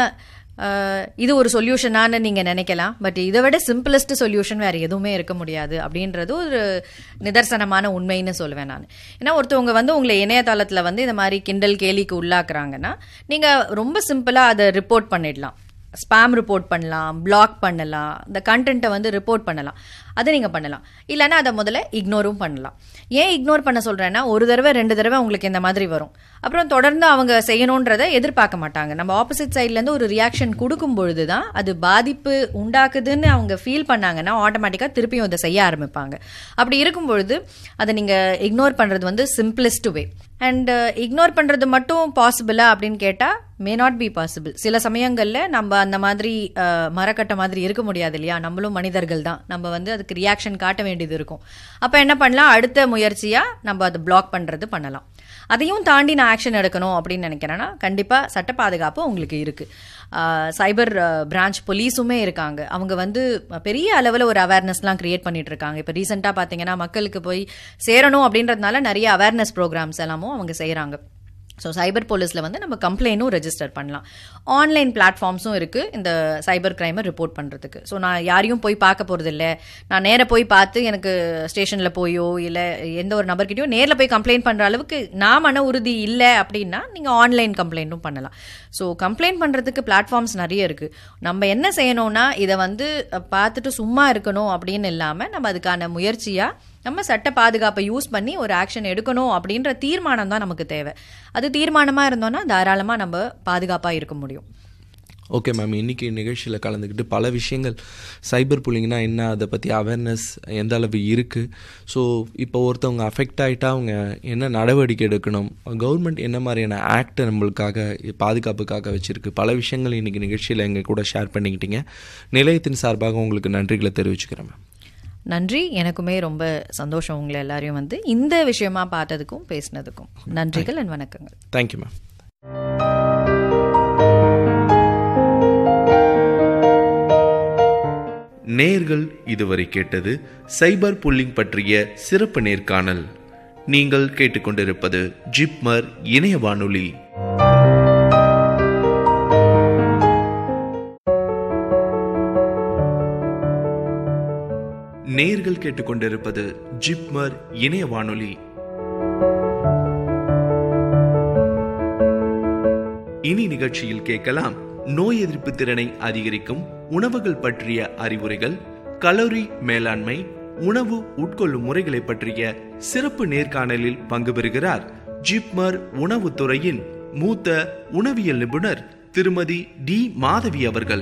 Speaker 3: இது ஒரு சொல்யூஷனான்னு நீங்கள் நினைக்கலாம், பட் இதை விட சிம்பிளஸ்ட் சொல்யூஷன் வேறு எதுவுமே இருக்க முடியாது அப்படின்றது ஒரு நிதர்சனமான உண்மைன்னு சொல்லுவேன் நான். ஏன்னா ஒருத்தவங்க வந்து உங்களை இணையதளத்தில் வந்து இந்த மாதிரி கிண்டல் கேலிக்கு உள்ளாக்குறாங்கன்னா நீங்கள் ரொம்ப சிம்பிளாக அதை ரிப்போர்ட் பண்ணிடலாம். ஸ்பேம் ரிப்போர்ட் பண்ணலாம், பிளாக் பண்ணலாம், இந்த கண்டென்ட்டை வந்து ரிப்போர்ட் பண்ணலாம். அதை நீங்கள் பண்ணலாம். இல்லைன்னா அதை முதல்ல இக்னோரும் பண்ணலாம். ஏன் இக்னோர் பண்ண சொல்கிறேன்னா, ஒரு தடவை 2 தடவை உங்களுக்கு இந்த மாதிரி வரும், அப்புறம் தொடர்ந்து அவங்க செய்யணுன்றதை எதிர்பார்க்க மாட்டாங்க. நம்ம ஆப்போசிட் சைட்லேருந்து ஒரு ரியாக்ஷன் கொடுக்கும் பொழுது தான் அது பாதிப்பு உண்டாக்குதுன்னு அவங்க ஃபீல் பண்ணாங்கன்னா ஆட்டோமேட்டிக்காக திருப்பியும் அதை செய்ய ஆரம்பிப்பாங்க. அப்படி இருக்கும் பொழுது அதை நீங்கள் இக்னோர் பண்ணுறது வந்து சிம்பிளஸ்ட் வே. அண்ட் இக்னோர் பண்ணுறது மட்டும் பாசிபிளா அப்படின்னு கேட்டால் மே நாட் பி பாசிபிள். சில சமயங்களில் நம்ம அந்த மாதிரி மரக்கட்ட மாதிரி இருக்க முடியாது இல்லையா, நம்மளும் மனிதர்கள் தான், நம்ம வந்து அதுக்கு ரியாக்ஷன் காட்ட வேண்டியது இருக்கும். அப்போ என்ன பண்ணலாம், அடுத்த முயற்சியாக நம்ம அதை பிளாக் பண்ணுறது பண்ணலாம். அதையும் தாண்டி நான் ஆக்ஷன் எடுக்கணும் அப்படின்னு நினைக்கிறேன்னா கண்டிப்பாக சட்ட பாதுகாப்பு உங்களுக்கு இருக்குது. சைபர் பிரான்ச் போலீஸுமே இருக்காங்க. அவங்க வந்து பெரிய அளவில் ஒரு அவேர்னஸ்லாம் கிரியேட் பண்ணிட்டு இருக்காங்க. இப்போ ரீசெண்டாக பார்த்தீங்கன்னா மக்களுக்கு போய் சேரணும் அப்படின்றதுனால நிறைய அவேர்னஸ் ப்ரோக்ராம்ஸ் எல்லாமும் அவங்க செய்கிறாங்க. ஸோ சைபர் போலீஸில் வந்து நம்ம கம்ப்ளைண்ட்டும் ரெஜிஸ்டர் பண்ணலாம். ஆன்லைன் பிளாட்ஃபார்ம்ஸும் இருக்குது இந்த சைபர் கிரைமை ரிப்போர்ட் பண்ணுறதுக்கு. ஸோ நான் யாரையும் போய் பார்க்க போகிறது இல்லை, நான் நேராக போய் பார்த்து எனக்கு ஸ்டேஷனில் போயோ இல்லை எந்த ஒரு நபர்கிட்டயோ நேரில் போய் கம்ப்ளைண்ட் பண்ணுற அளவுக்கு நான் மன உறுதி இல்லை அப்படின்னா நீங்கள் ஆன்லைன் கம்ப்ளைண்ட்டும் பண்ணலாம். ஸோ கம்ப்ளைண்ட் பண்ணுறதுக்கு பிளாட்ஃபார்ம்ஸ் நிறைய இருக்குது. நம்ம என்ன செய்யணும்னா இதை வந்து பார்த்துட்டு சும்மா இருக்கணும் அப்படின்னு இல்லாமல் நம்ம அதுக்கான முயற்சியாக நம்ம சட்ட பாதுகாப்பை யூஸ் பண்ணி ஒரு ஆக்ஷன் எடுக்கணும் அப்படின்ற தீர்மானம் தான் நமக்கு தேவை. அது தீர்மானமாக இருந்தோன்னா தாராளமாக நம்ம பாதுகாப்பாக இருக்க முடியும்.
Speaker 2: ஓகே மேம், இன்றைக்கி நிகழ்ச்சியில் கலந்துக்கிட்டு பல விஷயங்கள் சைபர் புல்லிங்னா என்ன, அதை பற்றி அவேர்னஸ் எந்த அளவு இருக்குது, ஸோ இப்போ ஒருத்தவங்க அஃபெக்ட் ஆகிட்டா அவங்க என்ன நடவடிக்கை எடுக்கணும், கவர்மெண்ட் என்ன மாதிரியான ஆக்ட் நம்மளுக்காக பாதுகாப்புக்காக வச்சுருக்கு, பல விஷயங்கள் இன்றைக்கி நிகழ்ச்சியில் எங்கள் கூட ஷேர் பண்ணிக்கிட்டீங்க. நிலையத்தின் சார்பாக உங்களுக்கு நன்றிகளை தெரிவிச்சுக்கிறேன் மேம்.
Speaker 3: நன்றி, எனக்குமே ரொம்ப சந்தோஷம் உங்களை எல்லாரையும் வந்து இந்த விஷயமா பார்த்ததுக்கும் பேசினதுக்கும். நன்றிகள் அண்ட் வணக்கங்கள்.
Speaker 2: Thank you ma'am. நேயர்கள் இதுவரை கேட்டது சைபர் புல்லிங் பற்றிய சிறப்பு நேர்காணல். நீங்கள் கேட்டுக்கொண்டிருப்பது ஜிப்மர் இணைய வானொலி. நேயர்கள் கேட்டுக்கொண்டிருப்பது ஜிப்மர் இணைய வானொலி. இனி நிகழ்ச்சியில் கேட்கலாம், நோய் எதிர்ப்பு திறனை அதிகரிக்கும் உணவுகள் பற்றிய அறிவுரைகள், கலோரி மேலாண்மை, உணவு உட்கொள்ளும் முறைகளை பற்றிய சிறப்பு நேர்காணலில் பங்கு பெறுகிறார் ஜிப்மர் உணவுத்துறையின் மூத்த உணவியல் நிபுணர் திருமதி டி மாதவி அவர்கள்.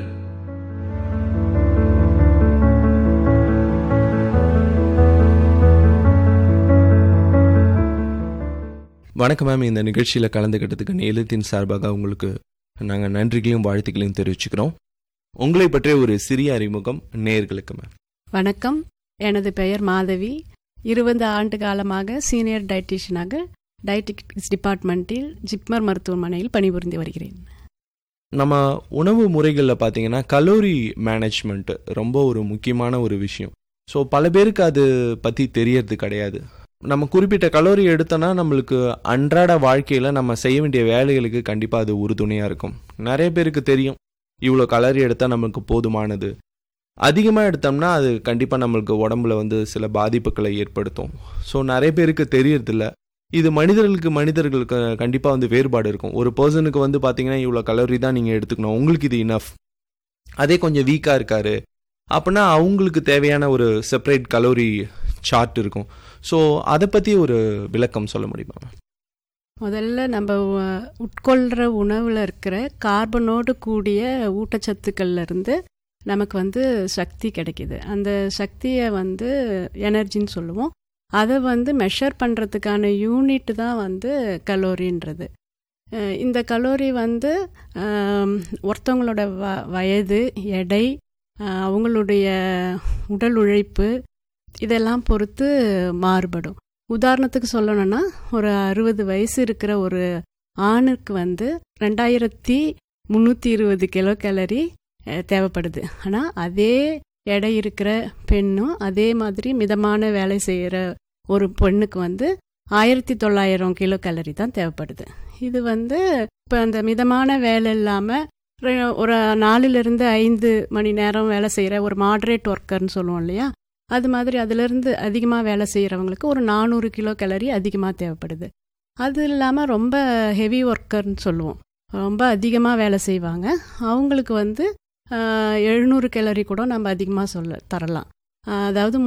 Speaker 2: வணக்கம் மேம். இந்த நிகழ்ச்சியில் கலந்துக்கிட்டதுக்கு நிலையத்தின் சார்பாக உங்களுக்கு நாங்கள் நன்றிகளையும் வாழ்த்துக்களையும் தெரிவிச்சுக்கிறோம். உங்களை பற்றிய ஒரு சிறிய அறிமுகம் நேயர்களுக்கு மேம்.
Speaker 4: வணக்கம், எனது பெயர் மாதவி. 20 ஆண்டு காலமாக சீனியர் டயட்டீஷியனாக டயட்டிக்ஸ் டிபார்ட்மெண்ட்டில் ஜிப்மர் மருத்துவமனையில் பணிபுரிந்து வருகிறேன்.
Speaker 2: நம்ம உணவு முறைகளில் பார்த்தீங்கன்னா கலோரி மேனேஜ்மெண்ட் ரொம்ப ஒரு முக்கியமான ஒரு விஷயம். ஸோ பல பேருக்கு அது பற்றி தெரியறது கிடையாது. நம்ம குறிப்பிட்ட கலோரி எடுத்தோன்னா நம்மளுக்கு அன்றாட வாழ்க்கையில் நம்ம செய்ய வேண்டிய வேலைகளுக்கு கண்டிப்பாக அது உறுதுணையாக இருக்கும். நிறைய பேருக்கு தெரியும் இவ்வளோ கலோரி எடுத்தால் நம்மளுக்கு போதுமானது, அதிகமாக எடுத்தோம்னா அது கண்டிப்பாக நம்மளுக்கு உடம்புல வந்து சில பாதிப்புகளை ஏற்படுத்தும். ஸோ நிறைய பேருக்கு தெரியறதில்ல. இது மனிதர்களுக்கு கண்டிப்பாக வந்து வேறுபாடு இருக்கும். ஒரு பர்சனுக்கு வந்து பார்த்தீங்கன்னா இவ்வளோ கலோரி தான் நீங்கள் எடுத்துக்கணும், உங்களுக்கு இது இனஃப். அதே கொஞ்சம் வீக்காக இருக்காரு அப்படின்னா அவங்களுக்கு தேவையான ஒரு செப்பரேட் கலோரி சார்ட் இருக்கும். ஸோ அதை பற்றி ஒரு விளக்கம் சொல்ல முடியுமா?
Speaker 4: முதல்ல நம்ம உட்கொள்கிற உணவில் இருக்கிற கார்பனோடு கூடிய ஊட்டச்சத்துக்கள்ல இருந்து நமக்கு வந்து சக்தி கிடைக்கிது. அந்த சக்தியை வந்து எனர்ஜின்னு சொல்லுவோம். அதை வந்து மெஷர் பண்ணுறதுக்கான யூனிட் தான் வந்து கலோரின்றது. இந்த கலோரி வந்து ஒருத்தவங்களோட வயது, எடை, அவங்களுடைய உடல் உழைப்பு இதெல்லாம் பொறுத்து மாறுபடும். உதாரணத்துக்கு சொல்லணும்னா ஒரு 60 வயசு இருக்கிற ஒரு ஆணுக்கு வந்து 2320 கிலோ கேலரி தேவைப்படுது. ஆனால் அதே எடை இருக்கிற பெண்ணும் அதே மாதிரி மிதமான வேலை செய்கிற ஒரு பெண்ணுக்கு வந்து 1900 கிலோ கேலரி தான் தேவைப்படுது. இது வந்து இப்போ அந்த மிதமான வேலை இல்லாமல் ஒரு 4-5 மணி நேரம் வேலை செய்கிற ஒரு மாடரேட் ஒர்க்கர்னு சொல்லுவோம் இல்லையா, அது மாதிரி அதிலிருந்து அதிகமாக வேலை செய்கிறவங்களுக்கு ஒரு 400 கிலோ கேலரி அதிகமாக தேவைப்படுது. அது இல்லாமல் ரொம்ப ஹெவி ஒர்க்கர்னு சொல்லுவோம், ரொம்ப அதிகமாக வேலை செய்வாங்க, அவங்களுக்கு வந்து 700 கேலரி கூட நம்ம அதிகமாக தரலாம். அதாவது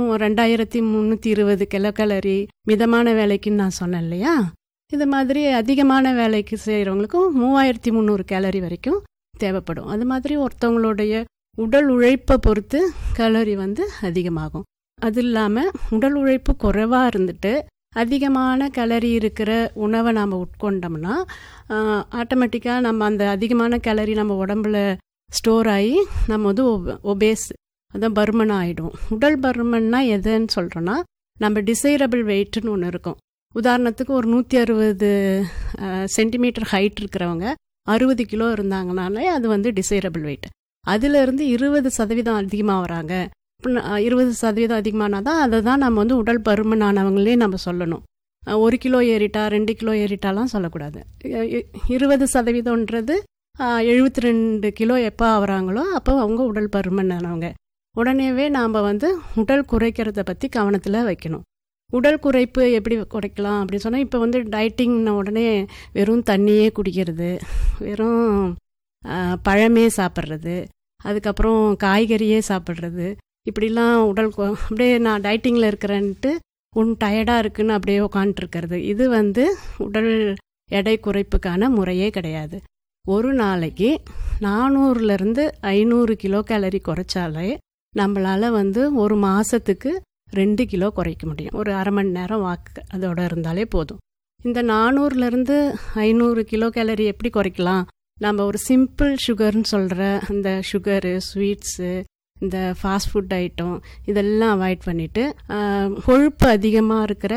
Speaker 4: 2320 கிலோ கேலரி மிதமான வேலைக்குன்னு நான் சொன்னேன் இல்லையா, இது மாதிரி அதிகமான வேலைக்கு செய்கிறவங்களுக்கும் 3300 கேலரி வரைக்கும் தேவைப்படும். அது மாதிரி ஒருத்தவங்களுடைய உடல் உழைப்பை பொறுத்து கேலரி வந்து அதிகமாகும். அது இல்லாமல் உடல் உழைப்பு குறைவாக இருந்துட்டு அதிகமான கேலரி இருக்கிற உணவை நாம் உட்கொண்டோம்னா ஆட்டோமேட்டிக்காக நம்ம அந்த அதிகமான கேலரி நம்ம உடம்புல ஸ்டோர் ஆகி நம்ம வந்து ஒபேஸ், அதான் பருமன் ஆகிடும். உடல் பருமன்னா எதுன்னு சொல்கிறோன்னா நம்ம டிசைரபிள் வெயிட்னு ஒன்று இருக்கும். உதாரணத்துக்கு ஒரு 160 சென்டிமீட்டர் ஹைட் இருக்கிறவங்க 60 கிலோ இருந்தாங்கனாலே அது வந்து டிசைரபிள் வெயிட். அதிலிருந்து 20% அதிகமாக வராங்க. 20% அதிகமானா தான் அதை தான் நம்ம வந்து உடல் பருமனானவங்களே நம்ம சொல்லணும். 1 கிலோ ஏறிட்டா 2 கிலோ ஏறிட்டாலாம் சொல்லக்கூடாது. 20%ன்றது 72 கிலோ எப்போ ஆகிறாங்களோ அப்போ அவங்க உடல் பருமனானவங்க. உடனேவே நாம் வந்து உடல் குறைக்கிறத பற்றி கவனத்தில் வைக்கணும். உடல் குறைப்பு எப்படி குறைக்கலாம் அப்படின்னு சொன்னால், இப்போ வந்து டயட்டிங்ன உடனே வெறும் தண்ணியே குடிக்கிறது, வெறும் பழமே சாப்பிட்றது, அதுக்கப்புறம் காய்கறியே சாப்பிட்றது, இப்படிலாம் உடல் அப்படியே நான் டயட்டிங்கில் இருக்கிறேன்ட்டு டயர்டாக இருக்குன்னு அப்படியே உட்காந்துருக்கிறது, இது வந்து உடல் எடை குறைப்புக்கான முறையே கிடையாது. ஒரு நாளைக்கு 400 - 500 கிலோ கேலரி குறைச்சாலே நம்மளால் வந்து ஒரு மாதத்துக்கு 2 கிலோ குறைக்க முடியும். ஒரு அரை மணி நேரம் வாக்கு அதோட இருந்தாலே போதும். இந்த 400 - 500 கிலோ கேலரி எப்படி குறைக்கலாம்? நம்ம ஒரு சிம்பிள் சுகர்னு சொல்கிற இந்த சுகரு, ஸ்வீட்ஸு, இந்த ஃபாஸ்ட் ஃபுட் ஐட்டம் இதெல்லாம் அவாய்ட் பண்ணிவிட்டு கொழுப்பு அதிகமாக இருக்கிற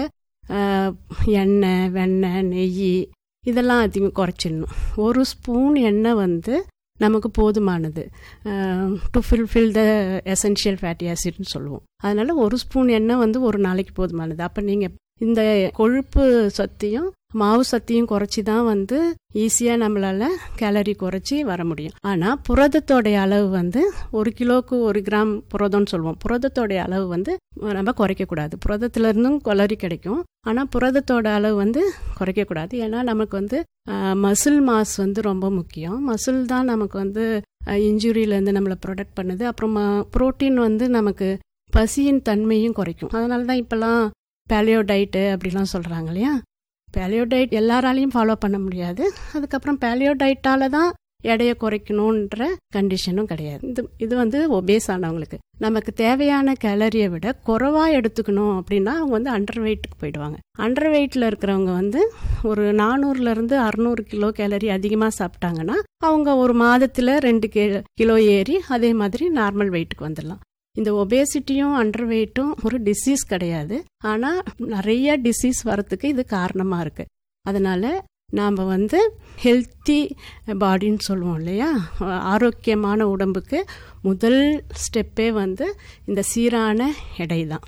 Speaker 4: எண்ணெய், வெண்ணெய், நெய் இதெல்லாம் அதிகம் குறைச்சிடணும். ஒரு ஸ்பூன் எண்ணெய் வந்து நமக்கு போதுமானது to fulfil the essential fatty ஆசிட்னு சொல்லுவோம். அதனால் ஒரு ஸ்பூன் எண்ணெய் வந்து ஒரு நாளைக்கு போதுமானது. அப்போ நீங்கள் இந்த கொழுப்பு சத்தையும் மாவு சத்தையும் குறைச்சி தான் வந்து ஈஸியாக நம்மளால் கேலரி குறைச்சி வர முடியும். ஆனால் புரதத்தோடைய அளவு வந்து 1 கிலோவுக்கு 1 கிராம் புரதம்னு சொல்லுவோம். புரதத்தோடைய அளவு வந்து நம்ம குறைக்கக்கூடாது. புரதத்துலேருந்தும் கேலரி கிடைக்கும், ஆனால் புரதத்தோட அளவு வந்து குறைக்கக்கூடாது. ஏன்னா நமக்கு வந்து மசில் மாஸ் வந்து ரொம்ப முக்கியம். மசில் தான் நமக்கு வந்து இன்ஜுரியிலேருந்து நம்மளை ப்ரொடெக்ட் பண்ணுது. அப்புறம் புரோட்டீன் வந்து நமக்கு பசியின் தன்மையும் குறைக்கும். அதனால தான் இப்போல்லாம் பேலியோ டயட்டு அப்படிலாம் சொல்கிறாங்க இல்லையா. பேலியோ டயட் எல்லாராலையும் ஃபாலோ பண்ண முடியாது. அதுக்கப்புறம் பேலியோ டயட்டால் தான் எடையை குறைக்கணுன்ற கண்டிஷனும் கிடையாது. இது வந்து ஒபேஸ் ஆனவங்களுக்கு நமக்கு தேவையான கேலரியை விட குறைவாக எடுத்துக்கணும் அப்படின்னா அவங்க வந்து அண்டர் வெயிட்டுக்கு போயிடுவாங்க. அண்டர் வெயிட்டில் இருக்கிறவங்க வந்து ஒரு 400 - 600 கிலோ கேலரி அதிகமாக சாப்பிட்டாங்கன்னா அவங்க ஒரு மாதத்தில் 2 கிலோ ஏறி அதே மாதிரி நார்மல் வெயிட்டுக்கு வந்துடலாம். இந்த ஒபேசிட்டியும் அண்டர் வெயிட்டும் ஒரு டிசீஸ் கிடையாது, ஆனால் நிறைய டிசீஸ் வரத்துக்கு இது காரணமாக இருக்குது. அதனால் நாம் வந்து ஹெல்த்தி பாடின்னு சொல்லுவோம் இல்லையா, ஆரோக்கியமான உடம்புக்கு முதல் ஸ்டெப்பே வந்து இந்த சீரான எடை தான்.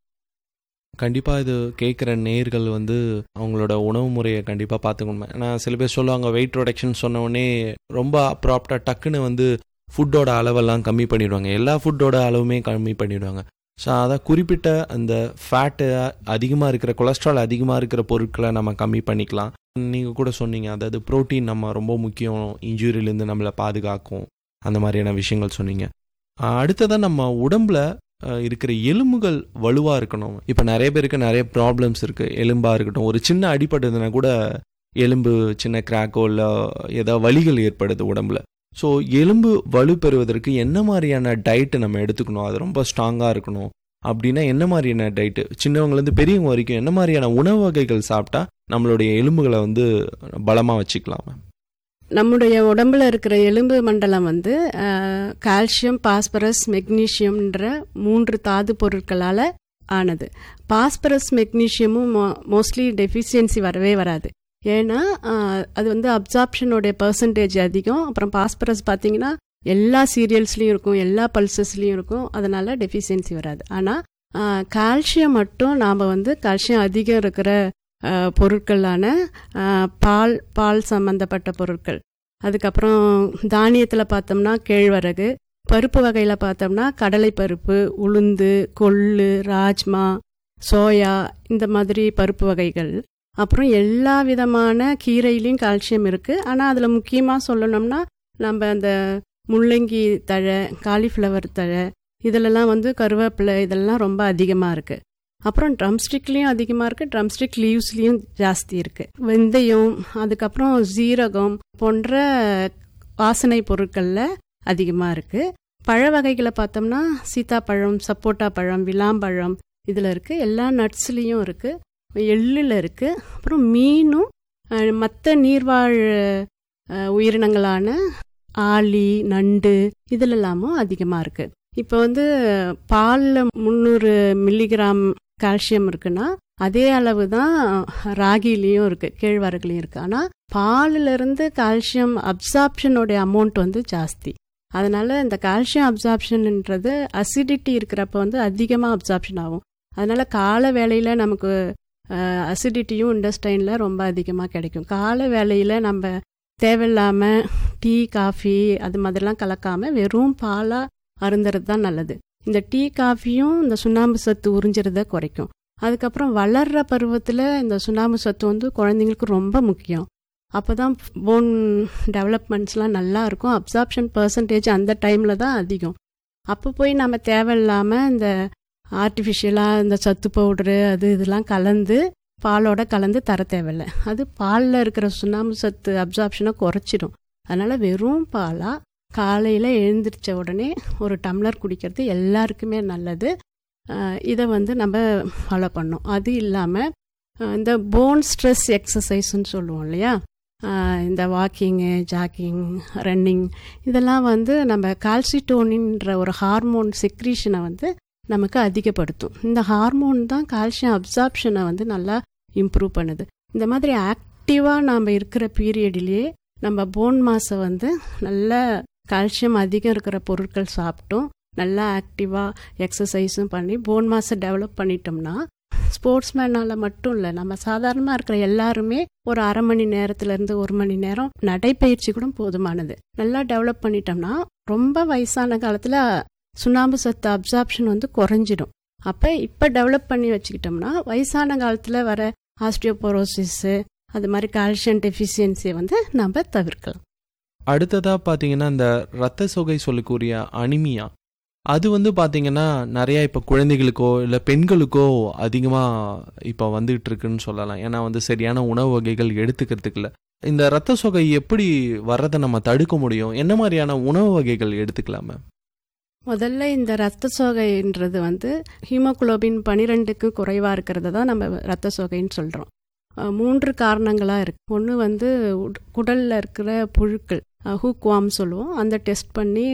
Speaker 2: கண்டிப்பாக இது கேட்குற நேர்கள் வந்து அவங்களோட உணவு முறையை கண்டிப்பாக பார்த்துக்கணும். ஏன்னா சில பேர் சொல்லுவாங்க வெயிட் ரிடக்ஷன் சொன்ன உடனே ரொம்ப ப்ராப்டாக டக்குன்னு வந்து ஃபுட்டோட அளவெல்லாம் கம்மி பண்ணிடுவாங்க, எல்லா ஃபுட்டோட அளவுமே கம்மி பண்ணிடுவாங்க. ஸோ அதான் குறிப்பிட்ட அந்த ஃபேட்டு அதிகமாக இருக்கிற, கொலஸ்ட்ரால் அதிகமாக இருக்கிற பொருட்களை நம்ம கம்மி பண்ணிக்கலாம். நீங்கள் கூட சொன்னீங்க, அதாவது ப்ரோட்டீன் நம்ம ரொம்ப முக்கியம், இன்ஜூரியிலேருந்து நம்மளை பாதுகாக்கும், அந்த மாதிரியான விஷயங்கள் சொன்னீங்க. அடுத்ததாக நம்ம உடம்புல இருக்கிற எலும்புகள் வலுவாக இருக்கணும். இப்போ நிறைய பேருக்கு நிறைய ப்ராப்ளம்ஸ் இருக்குது. எலும்பாக இருக்கட்டும், ஒரு சின்ன அடிபட்டதுன்னா கூட எலும்பு சின்ன கிராக்கோ இல்லை ஏதாவது வலிகள் ஏற்படுது உடம்புல. ஸோ எலும்பு வலு பெறுவதற்கு என்ன மாதிரியான டயட்டு நம்ம எடுத்துக்கணும், அது ரொம்ப ஸ்ட்ராங்காக இருக்கணும் அப்படின்னா என்ன மாதிரியான டயட்டு, சின்னவங்கலேருந்து பெரியவங்க வரைக்கும் என்ன மாதிரியான உணவு வகைகள் சாப்பிட்டா நம்மளுடைய எலும்புகளை வந்து பலமாக வச்சுக்கலாம்?
Speaker 4: நம்முடைய உடம்புல இருக்கிற எலும்பு மண்டலம் வந்து கால்சியம், பாஸ்பரஸ், மெக்னீஷியம்ன்ற 3 தாது பொருட்களால் ஆனது. பாஸ்பரஸ் மெக்னீஷியமும் மோஸ்ட்லி டெஃபிஷியன்சி வரவே வராது. ஏன்னா அது வந்து அப்சார்ப்ஷனோடைய பர்சன்டேஜ் அதிகம். அப்புறம் பாஸ்பரஸ் பார்த்தீங்கன்னா எல்லா சீரியல்ஸ்லேயும் இருக்கும், எல்லா பல்சஸ்லேயும் இருக்கும், அதனால டெஃபிஷியன்சி வராது. ஆனால் கால்சியம் மட்டும் நாம் வந்து கால்சியம் அதிகம் இருக்கிற பொருட்களான பால் சம்பந்தப்பட்ட பொருட்கள், அதுக்கப்புறம் தானியத்தில் பார்த்தோம்னா கேழ்வரகு, பருப்பு வகையில் பார்த்தோம்னா கடலை பருப்பு, உளுந்து, கொள்ளு, ராஜ்மா, சோயா, இந்த மாதிரி பருப்பு வகைகள். அப்புறம் எல்லா விதமான கீரையிலையும் கால்சியம் இருக்குது. ஆனால் அதில் முக்கியமாக சொல்லணும்னா நம்ம அந்த முள்ளங்கி தழை, காலிஃப்ளவர் தழை, இதிலெல்லாம் வந்து கருவேப்பிலை, இதெல்லாம் ரொம்ப அதிகமாக இருக்குது. அப்புறம் ட்ரம்ஸ்டிக்லேயும் அதிகமாக இருக்குது, ட்ரம்ஸ்டிக் லீவ்ஸ்லேயும் ஜாஸ்தி இருக்குது. வெந்தயம், அதுக்கப்புறம் ஜீரகம் போன்ற வாசனை பொருட்களில் அதிகமாக இருக்குது. பழ வகைகளை பார்த்தோம்னா சீத்தாப்பழம், சப்போட்டா பழம், விளாம்பழம் இதில் இருக்குது. எல்லா நட்ஸ்லேயும் இருக்குது, எள்ளில் இருக்குது. அப்புறம் மீனும் மற்ற நீர்வாழ் உயிரினங்களான ஆளி, நண்டு இதிலெல்லாமும் அதிகமாக இருக்குது. இப்போ வந்து பாலில் 300 மில்லிகிராம் கால்சியம் இருக்குன்னா அதே அளவு தான் ராகிலையும் இருக்குது, கேழ்வரகுலையும் இருக்குது. ஆனால் பாலிலிருந்து கால்சியம் அப்சார்ப்ஷனோடைய அமௌண்ட் வந்து ஜாஸ்தி. அதனால் இந்த கால்சியம் அப்சார்ப்ஷன்ன்றது அசிடிட்டி இருக்கிறப்ப வந்து அதிகமாக அப்சார்ப்ஷன் ஆகும். அதனால் காலை வேளையில் நமக்கு அசிடிட்டியும் இண்டஸ்டைனில் ரொம்ப அதிகமாக கிடைக்கும். காலை வேளையில் நம்ம தேவையில்லாமல் டீ, காஃபி அது மாதிரிலாம் கலக்காமல் வெறும் பாலாக அருந்துறது தான் நல்லது. இந்த டீ, காஃபியும் இந்த சுண்ணாம்பு சத்து உறிஞ்சிறத குறைக்கும். அதுக்கப்புறம் வளர்கிற பருவத்தில் இந்த சுண்ணாம்பு சத்து வந்து குழந்தைங்களுக்கு ரொம்ப முக்கியம். அப்போ தான் போன் டெவலப்மெண்ட்ஸ்லாம் நல்லா இருக்கும். அப்சார்ப்ஷன் பர்சன்டேஜ் அந்த டைமில் தான் அதிகம். அப்போ போய் நம்ம தேவையில்லாமல் இந்த ஆர்டிஃபிஷியலாக இந்த சத்து பவுடரு அது இதெல்லாம் கலந்து பாலோட கலந்து தர தேவையில்லை. அது பாலில் இருக்கிற சுண்ணாம்பு சத்து அப்சார்ப்ஷனை குறைச்சிடும். அதனால் வெறும் பாலாக காலையில் எழுந்திரிச்ச உடனே ஒரு டம்ளர் குடிக்கிறது எல்லாருக்குமே நல்லது. இதை வந்து நம்ம ஃபாலோ பண்ணோம். அது இல்லாமல் இந்த போன் ஸ்ட்ரெஸ் எக்ஸசைஸ்ன்னு சொல்லுவோம் இல்லையா, இந்த வாக்கிங்கு, ஜாக்கிங், ரன்னிங், இதெல்லாம் வந்து நம்ம கால்சிட்டோனின்ற ஒரு ஹார்மோன் செக்ரீஷனை வந்து நமக்கு அதிகப்படுத்தும். இந்த ஹார்மோன் தான் கால்சியம் அப்சார்ப்ஷனை வந்து நல்லா இம்ப்ரூவ் பண்ணுது. இந்த மாதிரி ஆக்டிவாக நாம் இருக்கிற பீரியட்லேயே நம்ம போன் மாஸை வந்து நல்லா கால்சியம் அதிகம் இருக்கிற பொருட்கள் சாப்பிட்டோம், நல்லா ஆக்டிவாக எக்ஸசைஸும் பண்ணி போன் மாஸை டெவலப் பண்ணிட்டோம்னா ஸ்போர்ட்ஸ்மேனால் மட்டும் இல்லை, நம்ம சாதாரணமாக இருக்கிற எல்லாருமே ஒரு அரை மணி நேரத்துலேருந்து 1 மணி நேரம் நடைப்பயிற்சி கூட போதுமானது. நல்லா டெவலப் பண்ணிட்டோம்னா ரொம்ப வயசான காலத்தில் சுண்ணாம்பு சத்து அப்சார்ப்ஷன் வந்து குறைஞ்சிடும். அப்போ இப்போ டெவலப் பண்ணி வச்சுக்கிட்டோம்னா வயசான காலத்தில் வர ஆஸ்டியோபோரோசிஸு அது மாதிரி கால்சியம் டெஃபிஷியன்சியை வந்து நம்ம தவிர்க்கலாம்.
Speaker 2: அடுத்ததாக பார்த்தீங்கன்னா இந்த இரத்த சோகை சொல்லக்கூடிய அனிமியா, அது வந்து பார்த்தீங்கன்னா நிறையா இப்போ குழந்தைகளுக்கோ இல்லை பெண்களுக்கோ அதிகமாக இப்போ வந்துகிட்டு இருக்குன்னு சொல்லலாம். ஏன்னா வந்து சரியான உணவு வகைகள் எடுத்துக்கிறதுக்கு இல்லை. இந்த இரத்த சோகை எப்படி வர்றதை நம்ம தடுக்க முடியும்? என்ன மாதிரியான உணவு வகைகள் எடுத்துக்கலாமே?
Speaker 4: முதல்ல இந்த ரத்த சோகைன்றது வந்து ஹீமோகுளோபின் 12க்கு குறைவாக இருக்கிறத தான் நம்ம ரத்த சோகைன்னு சொல்கிறோம். 3 காரணங்களாக இருக்குது. ஒன்று வந்து குடலில் இருக்கிற புழுக்கள், ஹூக் வாம் சொல்லுவோம், அந்த டெஸ்ட் பண்ணி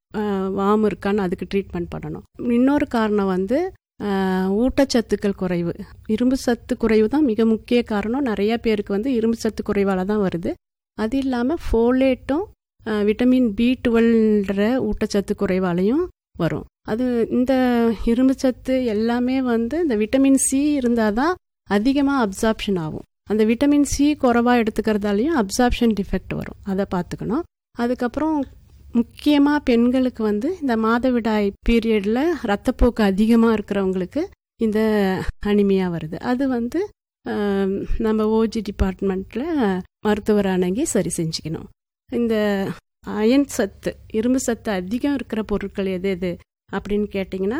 Speaker 4: வாம் இருக்கான்னு அதுக்கு ட்ரீட்மெண்ட் பண்ணணும். இன்னொரு காரணம் வந்து ஊட்டச்சத்துக்கள் குறைவு, இரும்பு சத்து குறைவு தான் மிக முக்கிய காரணம். நிறைய பேருக்கு வந்து இரும்பு சத்து குறைவால் தான் வருது. அது இல்லாமல் ஃபோலேட்டும் விட்டமின் B12ன்ற ஊட்டச்சத்து குறைவாலையும் வரும். அது இந்த இரும்பு சத்து எல்லாமே வந்து இந்த விட்டமின் C இருந்தால் தான் அதிகமாக அப்சார்ப்ஷன் ஆகும். அந்த விட்டமின் C குறைவாக எடுத்துக்கிறதாலையும் அப்சார்ப்ஷன் டிஃபெக்ட் வரும், அதை பார்த்துக்கணும். அதுக்கப்புறம் முக்கியமாக பெண்களுக்கு வந்து இந்த மாதவிடாய் பீரியடில் ரத்தப்போக்கு அதிகமாக இருக்கிறவங்களுக்கு இந்த அனிமியா வருது. அது வந்து நம்ம ஓஜி டிபார்ட்மெண்ட்டில் மருத்துவர் அணுகி சரி செஞ்சுக்கணும். இந்த அயன் சத்து, இரும்பு சத்து அதிகம் இருக்கிற பொருட்கள் எது எது அப்படின்னு கேட்டிங்கன்னா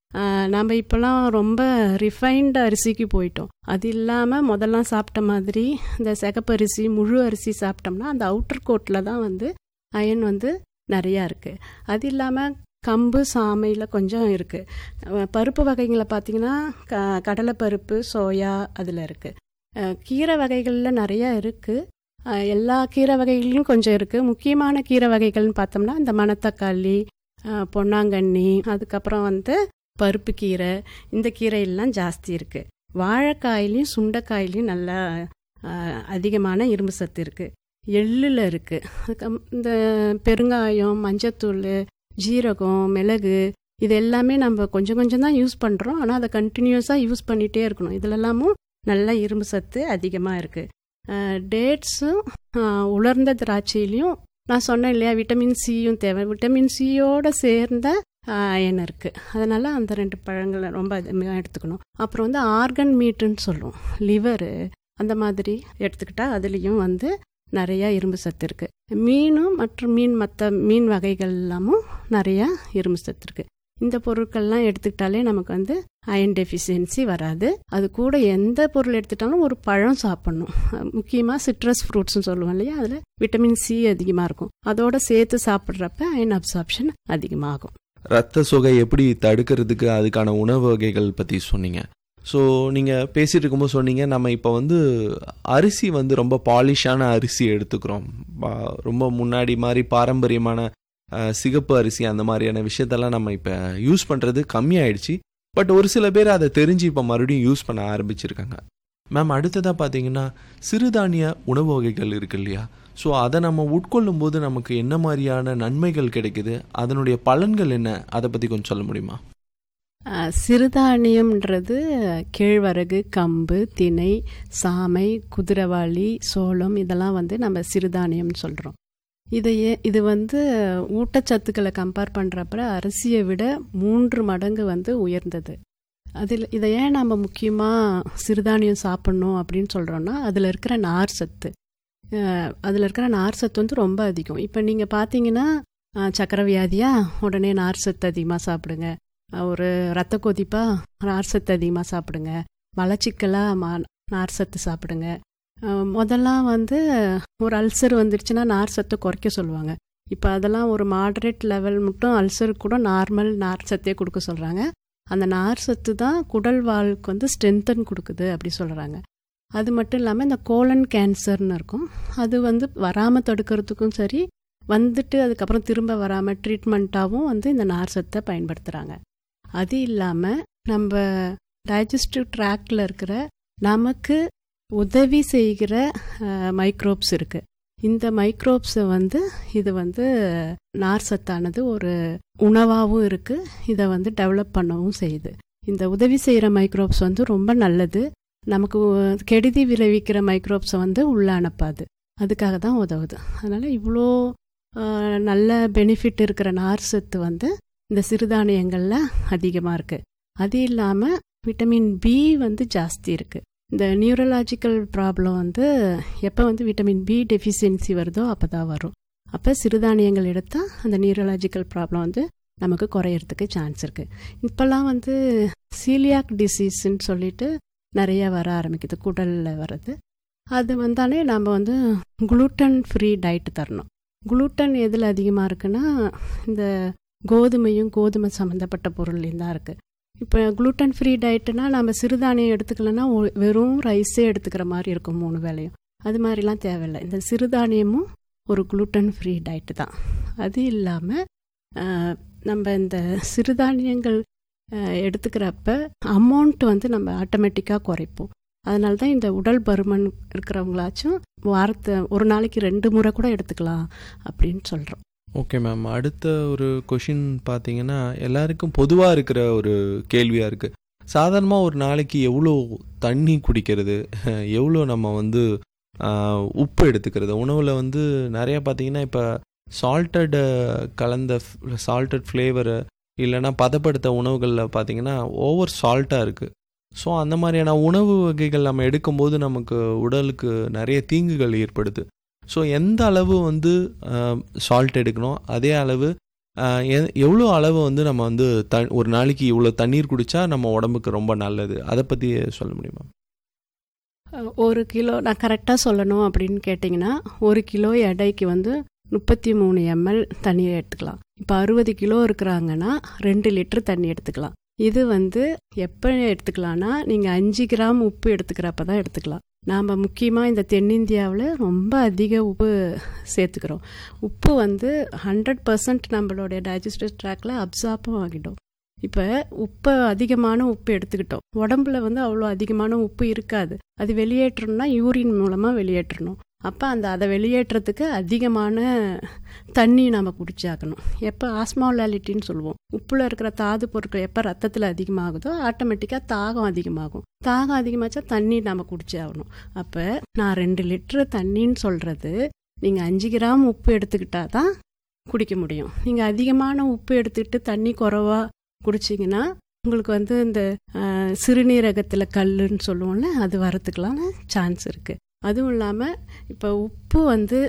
Speaker 4: நம்ம இப்போலாம் ரொம்ப ரிஃபைன்டு அரிசிக்கு போயிட்டோம். அது இல்லாமல் முதல்லாம் சாப்பிட்ட மாதிரி இந்த சிகப்பரிசி முழு அரிசி சாப்பிட்டோம்னா அந்த அவுட்டர் கோட்டில் தான் வந்து அயன் வந்து நிறையா இருக்குது. அது இல்லாமல் கம்பு சாமையில் கொஞ்சம் இருக்குது. பருப்பு வகைகளை பார்த்திங்கன்னா கடலைப்பருப்பு சோயா அதில் இருக்குது. கீரை வகைகளில் நிறையா இருக்குது. எல்லா கீரை வகைகள்லையும் கொஞ்சம் இருக்குது. முக்கியமான கீரை வகைகள்னு பார்த்தோம்னா இந்த மணத்தக்காளி, பொன்னாங்கண்ணி, அதுக்கப்புறம் வந்து பருப்பு கீரை, இந்த கீரையெல்லாம் ஜாஸ்தி இருக்குது. வாழைக்காயிலையும் சுண்டைக்காயிலையும் நல்லா அதிகமான இரும்பு சத்து இருக்குது. எள்ளில் இருக்குது. இந்த பெருங்காயம், மஞ்சத்தூள், ஜீரகம், மிளகு இது எல்லாமே நம்ம கொஞ்சம் கொஞ்சம் தான் யூஸ் பண்ணுறோம். ஆனால் அதை கண்டினியூஸாக யூஸ் பண்ணிகிட்டே இருக்கணும். இதிலெல்லாமும் நல்ல இரும்பு சத்து அதிகமாக இருக்குது. டேட்ஸும் உலர்ந்த திராட்சையிலையும் நான் சொன்னேன் இல்லையா, விட்டமின் சியும் தேவை. விட்டமின் சியோடு சேர்ந்த அயன் இருக்குது. அதனால் அந்த 2 பழங்களை ரொம்ப அதிகமாக எடுத்துக்கணும். அப்புறம் வந்து ஆர்கன் மீட்டுன்னு சொல்லுவோம், லிவரு, அந்த மாதிரி எடுத்துக்கிட்டால் அதுலேயும் வந்து நிறையா இரும்பு சத்து இருக்குது. மீனும் மற்றும் மற்ற மீன் வகைகள் எல்லாமும் நிறையா இரும்பு சத்து இருக்குது. இந்த பொருட்கள்லாம் எடுத்துக்கிட்டாலே நமக்கு வந்து அயன் டெஃபிஷியன்சி வராது. அது கூட எந்த பொருள் எடுத்துட்டாலும் ஒரு பழம் சாப்பிட்ணும். முக்கியமாக சிட்ரஸ் ஃப்ரூட்ஸ்னு சொல்லுவோம் இல்லையா, அதில் விட்டமின் சி அதிகமாக இருக்கும். அதோடு சேர்த்து சாப்பிட்றப்ப அயன் அப்சார்ப்ஷன் அதிகமாகும்.
Speaker 2: ரத்த சோகை எப்படி தடுக்கிறதுக்கு அதுக்கான உணவு வகைகள் பற்றி சொன்னீங்க. ஸோ நீங்கள் பேசிகிட்டு இருக்கும்போது சொன்னீங்க, நம்ம இப்போ வந்து அரிசி வந்து ரொம்ப பாலிஷான அரிசி எடுத்துக்கிறோம். ரொம்ப முன்னாடி மாதிரி பாரம்பரியமான சிகப்பு அரிசி அந்த மாதிரியான விஷயத்தெல்லாம் நம்ம இப்போ யூஸ் பண்ணுறது கம்மியாயிடுச்சு. பட் ஒரு சில பேர் அதை தெரிஞ்சு இப்போ மறுபடியும் யூஸ் பண்ண ஆரம்பிச்சிருக்காங்க. மேம், அடுத்ததாக பார்த்தீங்கன்னா சிறுதானிய உணவு வகைகள் இருக்கு இல்லையா, ஸோ அதை நம்ம உட்கொள்ளும் போது நமக்கு என்ன மாதிரியான நன்மைகள் கிடைக்குது, அதனுடைய பலன்கள் என்ன, அதை பற்றி கொஞ்சம் சொல்ல முடியுமா?
Speaker 4: சிறுதானியம்ன்றது கேழ்வரகு, கம்பு, திணை, சாமை, குதிரைவாளி, சோளம் இதெல்லாம் வந்து நம்ம சிறுதானியம்னு சொல்கிறோம். இது வந்து ஊட்டச்சத்துக்களை கம்பேர் பண்ணுறப்ப அரிசியை விட 3 மடங்கு வந்து உயர்ந்தது. இதை ஏன் நம்ம முக்கியமாக சிறுதானியம் சாப்பிட்ணும் அப்படின்னு சொல்கிறோன்னா, அதில் இருக்கிற நார் சத்து வந்து ரொம்ப அதிகம். இப்போ நீங்கள் பார்த்தீங்கன்னா சக்கரை வியாதியா, உடனே நார் சத்து அதிகமாக சாப்பிடுங்க. ஒரு ரத்த கொதிப்பா, நார் சத்து அதிகமாக சாப்பிடுங்க. மலச்சிக்கலாக நார் சத்து சாப்பிடுங்க. முதல்லாம் வந்து ஒரு அல்சர் வந்துடுச்சுன்னா நார் சத்தை குறைக்க சொல்லுவாங்க. இப்போ அதெல்லாம் ஒரு மாடரேட் லெவல் மட்டும் அல்சருக்கு கூட நார்மல் நார் சத்தே கொடுக்க சொல்கிறாங்க. அந்த நார் சத்து தான் குடல் வால்க்கு வந்து ஸ்ட்ரென்தன் கொடுக்குது அப்படி சொல்கிறாங்க. அது மட்டும் இல்லாமல் இந்த கோலன் கேன்சர்னு இருக்கும், அது வந்து வராமல் தடுக்கிறதுக்கும் சரி, வந்துட்டு அதுக்கப்புறம் திரும்ப வராமல் ட்ரீட்மெண்ட்டாகவும் வந்து இந்த நார் சத்தை பயன்படுத்துகிறாங்க. அது இல்லாமல் நம்ம டைஜஸ்டிவ் ட்ராக்டில் இருக்கிற நமக்கு உதவி செய்கிற மைக்ரோப்ஸ் இருக்குது. இந்த மைக்ரோப்ஸை வந்து இது வந்து நார் சத்தானது ஒரு உணவாகவும் இருக்குது, இதை வந்து டெவலப் பண்ணவும் செய்யுது. இந்த உதவி செய்கிற மைக்ரோப்ஸ் வந்து ரொம்ப நல்லது. நமக்கு கெடுதி விளைவிக்கிற மைக்ரோப்ஸை வந்து உள்ள அனுப்பாது, அதுக்காக தான் உதவுது. அதனால் இவ்வளோ நல்ல பெனிஃபிட் இருக்கிற நார் சத்து வந்து இந்த சிறுதானியங்களில் அதிகமாக இருக்குது. அது இல்லாமல் விட்டமின் பி வந்து ஜாஸ்தி இருக்குது. இந்த நியூரலாஜிக்கல் ப்ராப்ளம் வந்து எப்போ வந்து விட்டமின் பி டெஃபிஷியன்சி வருதோ அப்போ தான் வரும். அப்போ சிறுதானியங்கள் எடுத்தால் அந்த நியூரலாஜிக்கல் ப்ராப்ளம் வந்து நமக்கு குறையிறதுக்கு சான்ஸ் இருக்குது. இப்போல்லாம் வந்து சீலியாக் டிசீஸ்ன்னு சொல்லிட்டு நிறைய வர ஆரம்பிக்குது, குடலில் வர்றது. அது வந்தாலே நம்ம வந்து குளூட்டன் ஃப்ரீ டயட் தரணும். குளூட்டன் எதில் அதிகமாக இருக்குன்னா இந்த கோதுமையும் கோதுமை சம்மந்தப்பட்ட பொருள்லையும் தான் இருக்குது. இப்போ குளூட்டன் ஃப்ரீ டயட்டுனா நம்ம சிறுதானியம் எடுத்துக்கலன்னா வெறும் ரைஸே எடுத்துக்கிற மாதிரி இருக்கும் 3 வேளையும். அது மாதிரிலாம் தேவையில்லை. இந்த சிறுதானியமும் ஒரு குளூட்டன் ஃப்ரீ டயட்டு தான். அது இல்லாமல் நம்ம இந்த சிறுதானியங்கள் எடுத்துக்கிறப்ப அமௌண்ட் வந்து நம்ம ஆட்டோமேட்டிக்காக குறைப்போம். அதனால தான் இந்த உடல் பருமன் இருக்கிறவங்களாச்சும் ஒரு நாளைக்கு 2 முறை கூட எடுத்துக்கலாம் அப்படின்னு சொல்கிறோம்.
Speaker 2: ஓகே மேம், அடுத்த ஒரு கொஷின் பார்த்தீங்கன்னா எல்லாருக்கும் பொதுவாக இருக்கிற ஒரு கேள்வியாக இருக்குது. சாதாரணமாக ஒரு நாளைக்கு எவ்வளோ தண்ணி குடிக்கிறது, எவ்வளோ நம்ம வந்து உப்பு எடுத்துக்கிறது உணவில் வந்து நிறையா பார்த்தீங்கன்னா இப்போ சால்ட்டட் ஃப்ளேவரு இல்லைனா பதப்படுத்த உணவுகளில் பார்த்தீங்கன்னா ஓவர் சால்ட்டாக இருக்குது. ஸோ அந்த மாதிரியான உணவு வகைகள் நம்ம எடுக்கும்போது நமக்கு உடலுக்கு நிறைய தீங்குகள் ஏற்படுது. ஸோ எந்த அளவு வந்து சால்ட் எடுக்கணும், அதே அளவு எவ்வளோ அளவு வந்து நம்ம வந்து ஒரு நாளைக்கு இவ்வளோ தண்ணீர் குடித்தா நம்ம உடம்புக்கு ரொம்ப நல்லது, அதை பற்றி சொல்ல முடியுமா?
Speaker 4: 1 கிலோ நான் கரெக்டாக சொல்லணும் அப்படின்னு கேட்டிங்கன்னா 1 கிலோ எடைக்கு வந்து 33 ml தண்ணியை எடுத்துக்கலாம். இப்போ 60 கிலோ இருக்கிறாங்கன்னா 2 லிட்டர் தண்ணி எடுத்துக்கலாம். இது வந்து எப்போ எடுத்துக்கலாம்னா நீங்கள் 5 கிராம் உப்பு எடுத்துக்கிறப்ப தான் எடுத்துக்கலாம். நாம் முக்கியமாக இந்த தென்னிந்தியாவில் ரொம்ப அதிக உப்பு சேர்த்துக்கிறோம். உப்பு வந்து 100% நம்மளுடைய டைஜஸ்டிவ் ட்ராக்ல அப்சார்பும் ஆகிடும். இப்போ அதிகமான உப்பு எடுத்துக்கிட்டோம், உடம்புல வந்து அவ்வளோ அதிகமான உப்பு இருக்காது. அது வெளியேற்றணும்னா யூரின் மூலமாக வெளியேற்றணும். அப்போ அதை வெளியேற்றத்துக்கு அதிகமான தண்ணி நம்ம குடிச்சாக்கணும். எப்போ ஆஸ்மாலாலிட்டின்னு சொல்லுவோம், உப்புல இருக்கிற தாது பொருட்கள் எப்போ ரத்தத்தில் அதிகமாகுதோ ஆட்டோமேட்டிக்காக தாகம் அதிகமாகும். தாகம் அதிகமாச்சா தண்ணி நம்ம குடிச்சாகணும். அப்போ நான் 2 லிட்டரு தண்ணின்னு சொல்கிறது நீங்கள் 5 கிராம் உப்பு எடுத்துக்கிட்டா தான் குடிக்க முடியும். நீங்கள் அதிகமான உப்பு எடுத்துக்கிட்டு தண்ணி குறைவா குடிச்சிங்கன்னா உங்களுக்கு வந்து இந்த சிறுநீரகத்தில் கல்லுன்னு சொல்லுவோம்ல, அது வரத்துக்கெல்லாம் சான்ஸ் இருக்குது. அதுவும் இல்லாமல் இப்போ உப்பு வந்து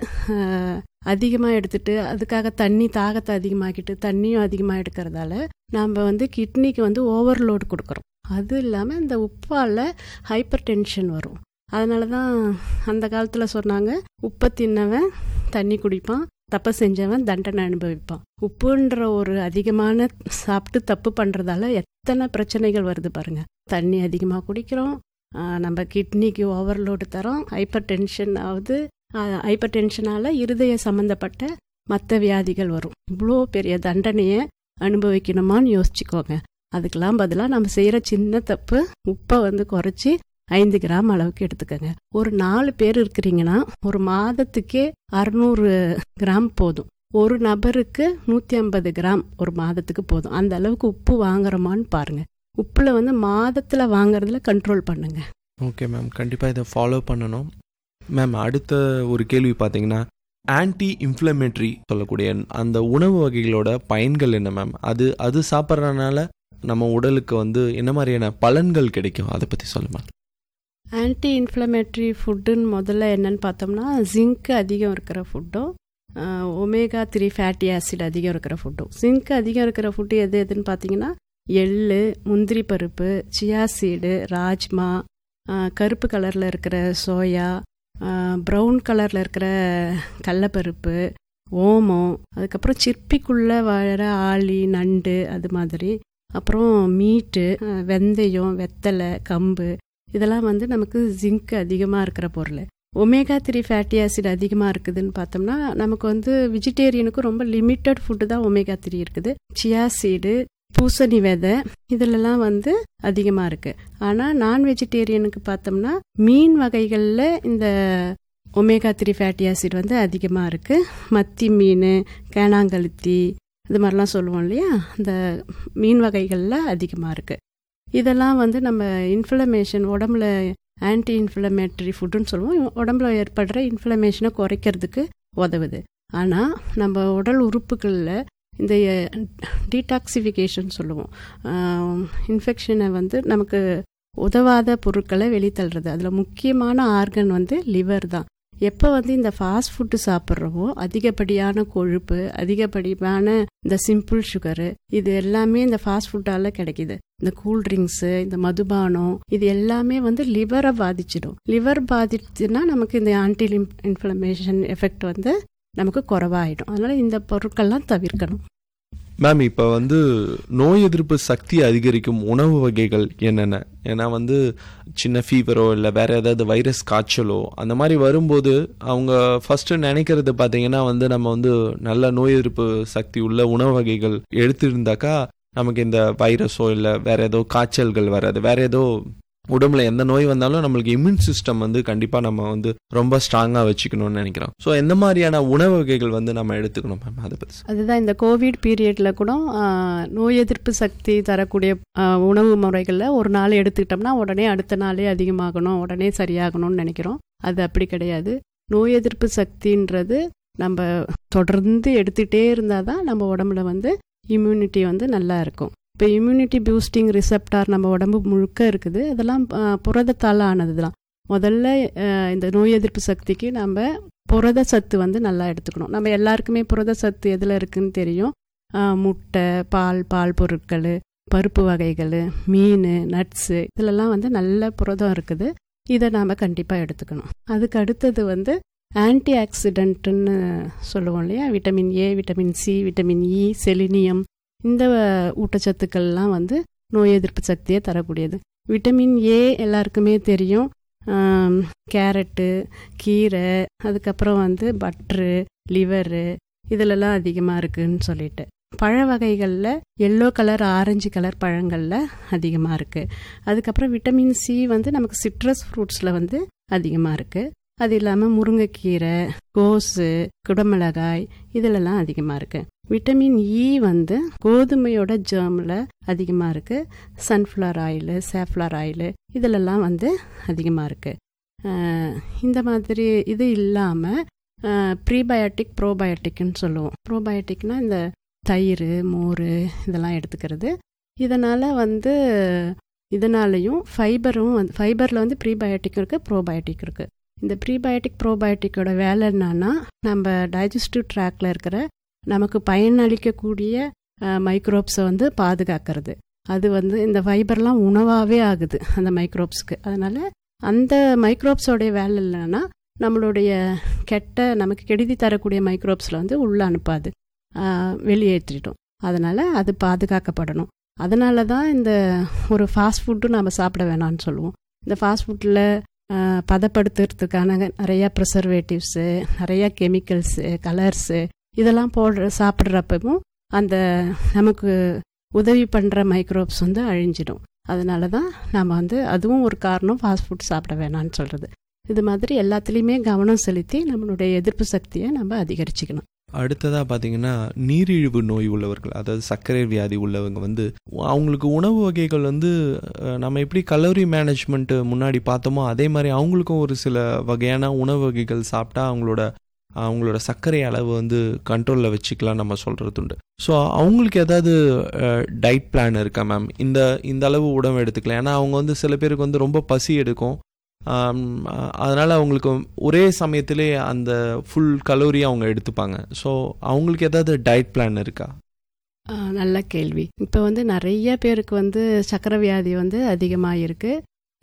Speaker 4: அதிகமாக எடுத்துட்டு அதுக்காக தாகத்தை அதிகமாக்கிட்டு தண்ணியும் அதிகமாக எடுக்கிறதால நாம் வந்து கிட்னிக்கு வந்து ஓவர்லோடு கொடுக்குறோம். அது இல்லாமல் இந்த உப்பால் ஹைப்பர் டென்ஷன் வரும். அதனால தான் அந்த காலத்தில் சொன்னாங்க, உப்பை தின்னவன் தண்ணி குடிப்பான், தப்பு செஞ்சவன் தண்டனை அனுபவிப்பான். உப்புன்ற ஒரு அதிகமான சாப்பிட்டு தப்பு பண்ணுறதால எத்தனை பிரச்சனைகள் வருது பாருங்க. தண்ணி அதிகமாக குடிக்கிறோம், நம்ம கிட்னிக்கு ஓவர்லோடு தரோம், ஹைப்பர் டென்ஷன் ஆகுது. ஹைப்பர் டென்ஷனால் இருதய சம்மந்தப்பட்ட மற்ற வியாதிகள் வரும். இவ்வளோ பெரிய தண்டனையை அனுபவிக்கணுமான்னு யோசிச்சுக்கோங்க. அதுக்கெல்லாம் பதிலாக நம்ம செய்கிற சின்ன தப்பு, உப்பை வந்து குறைச்சி 5 கிராம் அளவுக்கு எடுத்துக்கோங்க. ஒரு 4 பேர் இருக்கிறீங்கன்னா ஒரு மாதத்துக்கே 600 கிராம் போதும். ஒரு நபருக்கு 150 கிராம் ஒரு மாதத்துக்கு போதும். அந்த அளவுக்கு உப்பு வாங்குறோமான்னு பாருங்க. உப்புல வந்து மாதத்தில் வாங்குறதுல கண்ட்ரோல் பண்ணுங்க.
Speaker 2: ஓகே மேம், கண்டிப்பாக இதை ஃபாலோ பண்ணணும். மேம், அடுத்த ஒரு கேள்வி பார்த்தீங்கன்னா, ஆன்டி இன்ஃப்ளமேட்டரி சொல்லக்கூடிய அந்த உணவு வகைகளோட பயன்கள் என்ன மேம்? அது சாப்பிட்றதுனால நம்ம உடலுக்கு வந்து என்ன மாதிரியான பலன்கள் கிடைக்கும், அதை பற்றி சொல்லுமா?
Speaker 4: ஆன்டி இன்ஃப்ளமேட்டரி ஃபுட்டுன்னு முதல்ல என்னன்னு பார்த்தோம்னா, ஜிங்க் அதிகம் இருக்கிற ஃபுட்டும் ஒமேகா 3 ஃபேட்டி ஆசிட் அதிகம் இருக்கிற ஃபுட்டும். ஜிங்க் அதிகம் இருக்கிற ஃபுட்டு எதுன்னு பார்த்தீங்கன்னா, எள்ளு, முந்திரி பருப்பு, சியா சீடு, ராஜ்மா, கருப்பு கலரில் இருக்கிற சோயா, ப்ரௌன் கலரில் இருக்கிற கடலப்பருப்பு, ஓமம், அதுக்கப்புறம் சிற்பிக்குள்ளே வாழற ஆளி, நண்டு, அது மாதிரி, அப்புறம் மீட்டு, வெந்தயம், வெத்தலை, கம்பு, இதெல்லாம் வந்து நமக்கு ஜிங்க் அதிகமாக இருக்கிற பொருள். ஒமேகா 3 ஃபேட்டி ஆசிட் அதிகமாக இருக்குதுன்னு பார்த்தோம்னா, நமக்கு வந்து வெஜிடேரியனுக்கு ரொம்ப லிமிட்டட் ஃபுட்டு தான் ஒமேகா 3 இருக்குது. சியா சீடு, பூசணி விதை, இதிலெல்லாம் வந்து அதிகமாக இருக்குது. ஆனால் நான் வெஜிடேரியனுக்கு பார்த்தோம்னா மீன் வகைகளில் இந்த ஒமேகா 3 ஃபேட்டி ஆசிட் வந்து அதிகமாக இருக்குது. மத்தி மீன், கேனாங்கழுத்தி, இது மாதிரிலாம் சொல்லுவோம் இல்லையா, இந்த மீன் வகைகளில் அதிகமாக இருக்குது. இதெல்லாம் வந்து நம்ம இன்ஃப்ளமேஷன், உடம்புல ஆன்டி இன்ஃப்ளமேட்டரி ஃபுட்டுன்னு சொல்லுவோம், உடம்புல ஏற்படுற இன்ஃப்ளமேஷனை குறைக்கிறதுக்கு உதவுது. ஆனால் நம்ம உடல் உறுப்புகளில் இந்த டீடாக்சிஃபிகேஷன் சொல்லுவோம், இன்ஃபெக்ஷனை வந்து நமக்கு உதவாத பொருட்களை வெளித்தள்ளுறது. அதில் முக்கியமான ஆர்கன் வந்து லிவர் தான். எப்போ வந்து இந்த ஃபாஸ்ட் ஃபுட்டு சாப்பிட்றவோ அதிகப்படியான கொழுப்பு, அதிகப்படியான இந்த சிம்பிள் சுகரு, இது எல்லாமே இந்த ஃபாஸ்ட் ஃபுட்டால் கிடைக்கிது. இந்த கூல்ட்ரிங்க்ஸு, இந்த மதுபானம், இது எல்லாமே வந்து லிவரை பாதிச்சிடும். லிவர் பாதிச்சுன்னா நமக்கு இந்த ஆன்டி இன்ஃப்ளமேஷன் எஃபெக்ட் வந்து நமக்கு குறைவாயிடும். அதனால் இந்த பொருட்கள்லாம் தவிர்க்கணும்.
Speaker 2: மேம், இப்போ வந்து நோய் எதிர்ப்பு சக்தி அதிகரிக்கும் உணவு வகைகள் என்னென்ன? ஏன்னா வந்து சின்ன ஃபீவரோ இல்லை வேற ஏதாவது வைரஸ் காய்ச்சலோ அந்த மாதிரி வரும்போது அவங்க ஃபர்ஸ்ட் நினைக்கிறது பார்த்தீங்கன்னா வந்து நம்ம வந்து நல்ல நோய் எதிர்ப்பு சக்தி உள்ள உணவு வகைகள் எடுத்துருந்தாக்கா நமக்கு இந்த வைரஸோ இல்லை வேற ஏதோ காய்ச்சல்கள் வராது, வேற ஏதோ உடம்புல எந்த நோய் வந்தாலும் நம்மளுக்கு இம்யூன் சிஸ்டம் வந்து கண்டிப்பாக நம்ம வந்து ரொம்ப ஸ்ட்ராங்காக வச்சுக்கணும்னு நினைக்கிறோம். ஸோ எந்த மாதிரியான உணவு வகைகள் வந்து நம்ம எடுத்துக்கணும் மேம், அதை பற்றி?
Speaker 4: அதுதான் இந்த கோவிட் பீரியடில் கூட நோய் எதிர்ப்பு சக்தி தரக்கூடிய உணவு முறைகளில் ஒரு நாள் எடுத்துக்கிட்டோம்னா உடனே அடுத்த நாளே அதிகமாகணும், உடனே சரியாகணும்னு நினைக்கிறோம். அது அப்படி கிடையாது. நோய் எதிர்ப்பு சக்தின்றது நம்ம தொடர்ந்து எடுத்துகிட்டே இருந்தால் தான் நம்ம உடம்புல வந்து இம்யூனிட்டி வந்து நல்லா இருக்கும். இப்போ இம்யூனிட்டி பூஸ்டிங் ரிசெப்டார் நம்ம உடம்பு முழுக்க இருக்குது. அதெல்லாம் புரதத்தால் ஆனது தான். முதல்ல இந்த நோய் எதிர்ப்பு சக்திக்கு நம்ம புரத சத்து வந்து நல்லா எடுத்துக்கணும். நம்ம எல்லாருக்குமே புரத சத்து எதில் இருக்குன்னு தெரியும். முட்டை, பால் பொருட்கள், பருப்பு வகைகள், மீன், நட்ஸு இதிலெல்லாம் வந்து நல்ல புரதம் இருக்குது. இதை நாம் கண்டிப்பாக எடுத்துக்கணும். அதுக்கு அடுத்தது வந்து ஆன்டி ஆக்சிடென்ட்டுன்னு சொல்லுவோம் இல்லையா, vitamin A, vitamin C, vitamin E, selenium, இந்த ஊட்டச்சத்துக்கள்லாம் வந்து நோய் எதிர்ப்பு சக்தியை தரக்கூடியது. விட்டமின் ஏ எல்லாருக்குமே தெரியும். கேரட்டு, கீரை, அதுக்கப்புறம் வந்து பட்ரு, லிவரு இதிலெல்லாம் அதிகமாக இருக்குதுன்னு சொல்லிட்டு, பழ வகைகளில் எல்லோ கலர், ஆரஞ்சு கலர் பழங்களில் அதிகமாக இருக்குது. அதுக்கப்புறம் விட்டமின் சி வந்து நமக்கு சிட்ரஸ் ஃப்ரூட்ஸில் வந்து அதிகமாக இருக்குது. அது இல்லாமல் முருங்கைக்கீரை, கோஸு, குடமிளகாய் இதிலெல்லாம் அதிகமாக இருக்குது. விட்டமின் இ வந்து கோதுமையோட ஜேர்மில் அதிகமாக இருக்குது. சன்ஃப்ளவர் ஆயிலு, சாஃப்ளவர் ஆயிலு இதிலெல்லாம் வந்து அதிகமாக இருக்குது. இந்த மாதிரி இது இல்லாமல் ப்ரீபயோட்டிக், ப்ரோபயோட்டிக்னு சொல்லுவோம். ப்ரோபயோட்டிக்னால் இந்த தயிர், மோர் இதெல்லாம் எடுத்துக்கிறது. இதனால் வந்து இதனாலையும் ஃபைபரில் வந்து ப்ரீபயோட்டிக் இருக்குது, ப்ரோபயோட்டிக் இருக்குது. இந்த ப்ரீபயோட்டிக், ப்ரோபயோட்டிக்கோட வேலை என்னன்னா, நம்ம டைஜஸ்டிவ் ட்ராக்ல இருக்கிற நமக்கு பயனளிக்கக்கூடிய மைக்ரோப்ஸை வந்து பாதுகாக்கிறது. அது வந்து இந்த ஃபைபர்லாம் உணவாகவே ஆகுது அந்த மைக்ரோப்ஸ்க்கு. அதனால் அந்த மைக்ரோப்ஸோடைய வேலை இல்லைன்னா நம்மளுடைய நமக்கு கெடுதி தரக்கூடிய மைக்ரோப்ஸில் வந்து உள்ளே அனுப்பாது, வெளியேற்றிட்டோம். அதனால் அது பாதுகாக்கப்படணும். அதனால தான் இந்த ஒரு ஃபாஸ்ட் ஃபுட்டும் நம்ம சாப்பிட வேணாம்னு சொல்லுவோம். இந்த ஃபாஸ்ட் ஃபுட்டில் பதப்படுத்துறதுக்கான நிறையா ப்ரிசர்வேட்டிவ்ஸு, நிறையா கெமிக்கல்ஸு, கலர்ஸு இதெல்லாம் சாப்பிட்றப்பவும் அந்த நமக்கு உதவி பண்ணுற மைக்ரோப்ஸ் வந்து அழிஞ்சிடும். அதனால தான் நாம் வந்து அதுவும் ஒரு காரணம் ஃபாஸ்ட் ஃபுட் சாப்பிட வேணான்னு சொல்கிறது. இது மாதிரி எல்லாத்துலேயுமே கவனம் செலுத்தி நம்மளுடைய எதிர்ப்பு சக்தியை நம்ம அதிகரிச்சுக்கணும்.
Speaker 2: அடுத்ததாக பார்த்தீங்கன்னா, நீரிழிவு நோய் உள்ளவர்கள், அதாவது சர்க்கரை வியாதி உள்ளவங்க வந்து அவங்களுக்கு உணவு வகைகள் வந்து நம்ம எப்படி கலோரி மேனேஜ்மெண்ட்டு முன்னாடி பார்த்தோமோ அதே மாதிரி அவங்களுக்கும் ஒரு சில வகையான உணவு வகைகள் சாப்பிட்டா அவங்களோட சர்க்கரை அளவு வந்து கண்ட்ரோலில் வச்சுக்கலாம் நம்ம சொல்கிறது உண்டு. ஸோ அவங்களுக்கு ஏதாவது டயட் பிளான் இருக்கா மேம்? இந்த அளவு உணவு எடுத்துக்கலாம். ஏன்னா அவங்க வந்து சில பேருக்கு வந்து ரொம்ப பசி எடுக்கும். அதனால் அவங்களுக்கு ஒரே சமயத்திலே அந்த ஃபுல் கலோரி அவங்க எடுத்துப்பாங்க. ஸோ அவங்களுக்கு ஏதாவது டயட் பிளான் இருக்கா?
Speaker 4: நல்ல கேள்வி. இப்போ வந்து நிறைய பேருக்கு வந்து சர்க்கரை வியாதி வந்து அதிகமாக இருக்குது.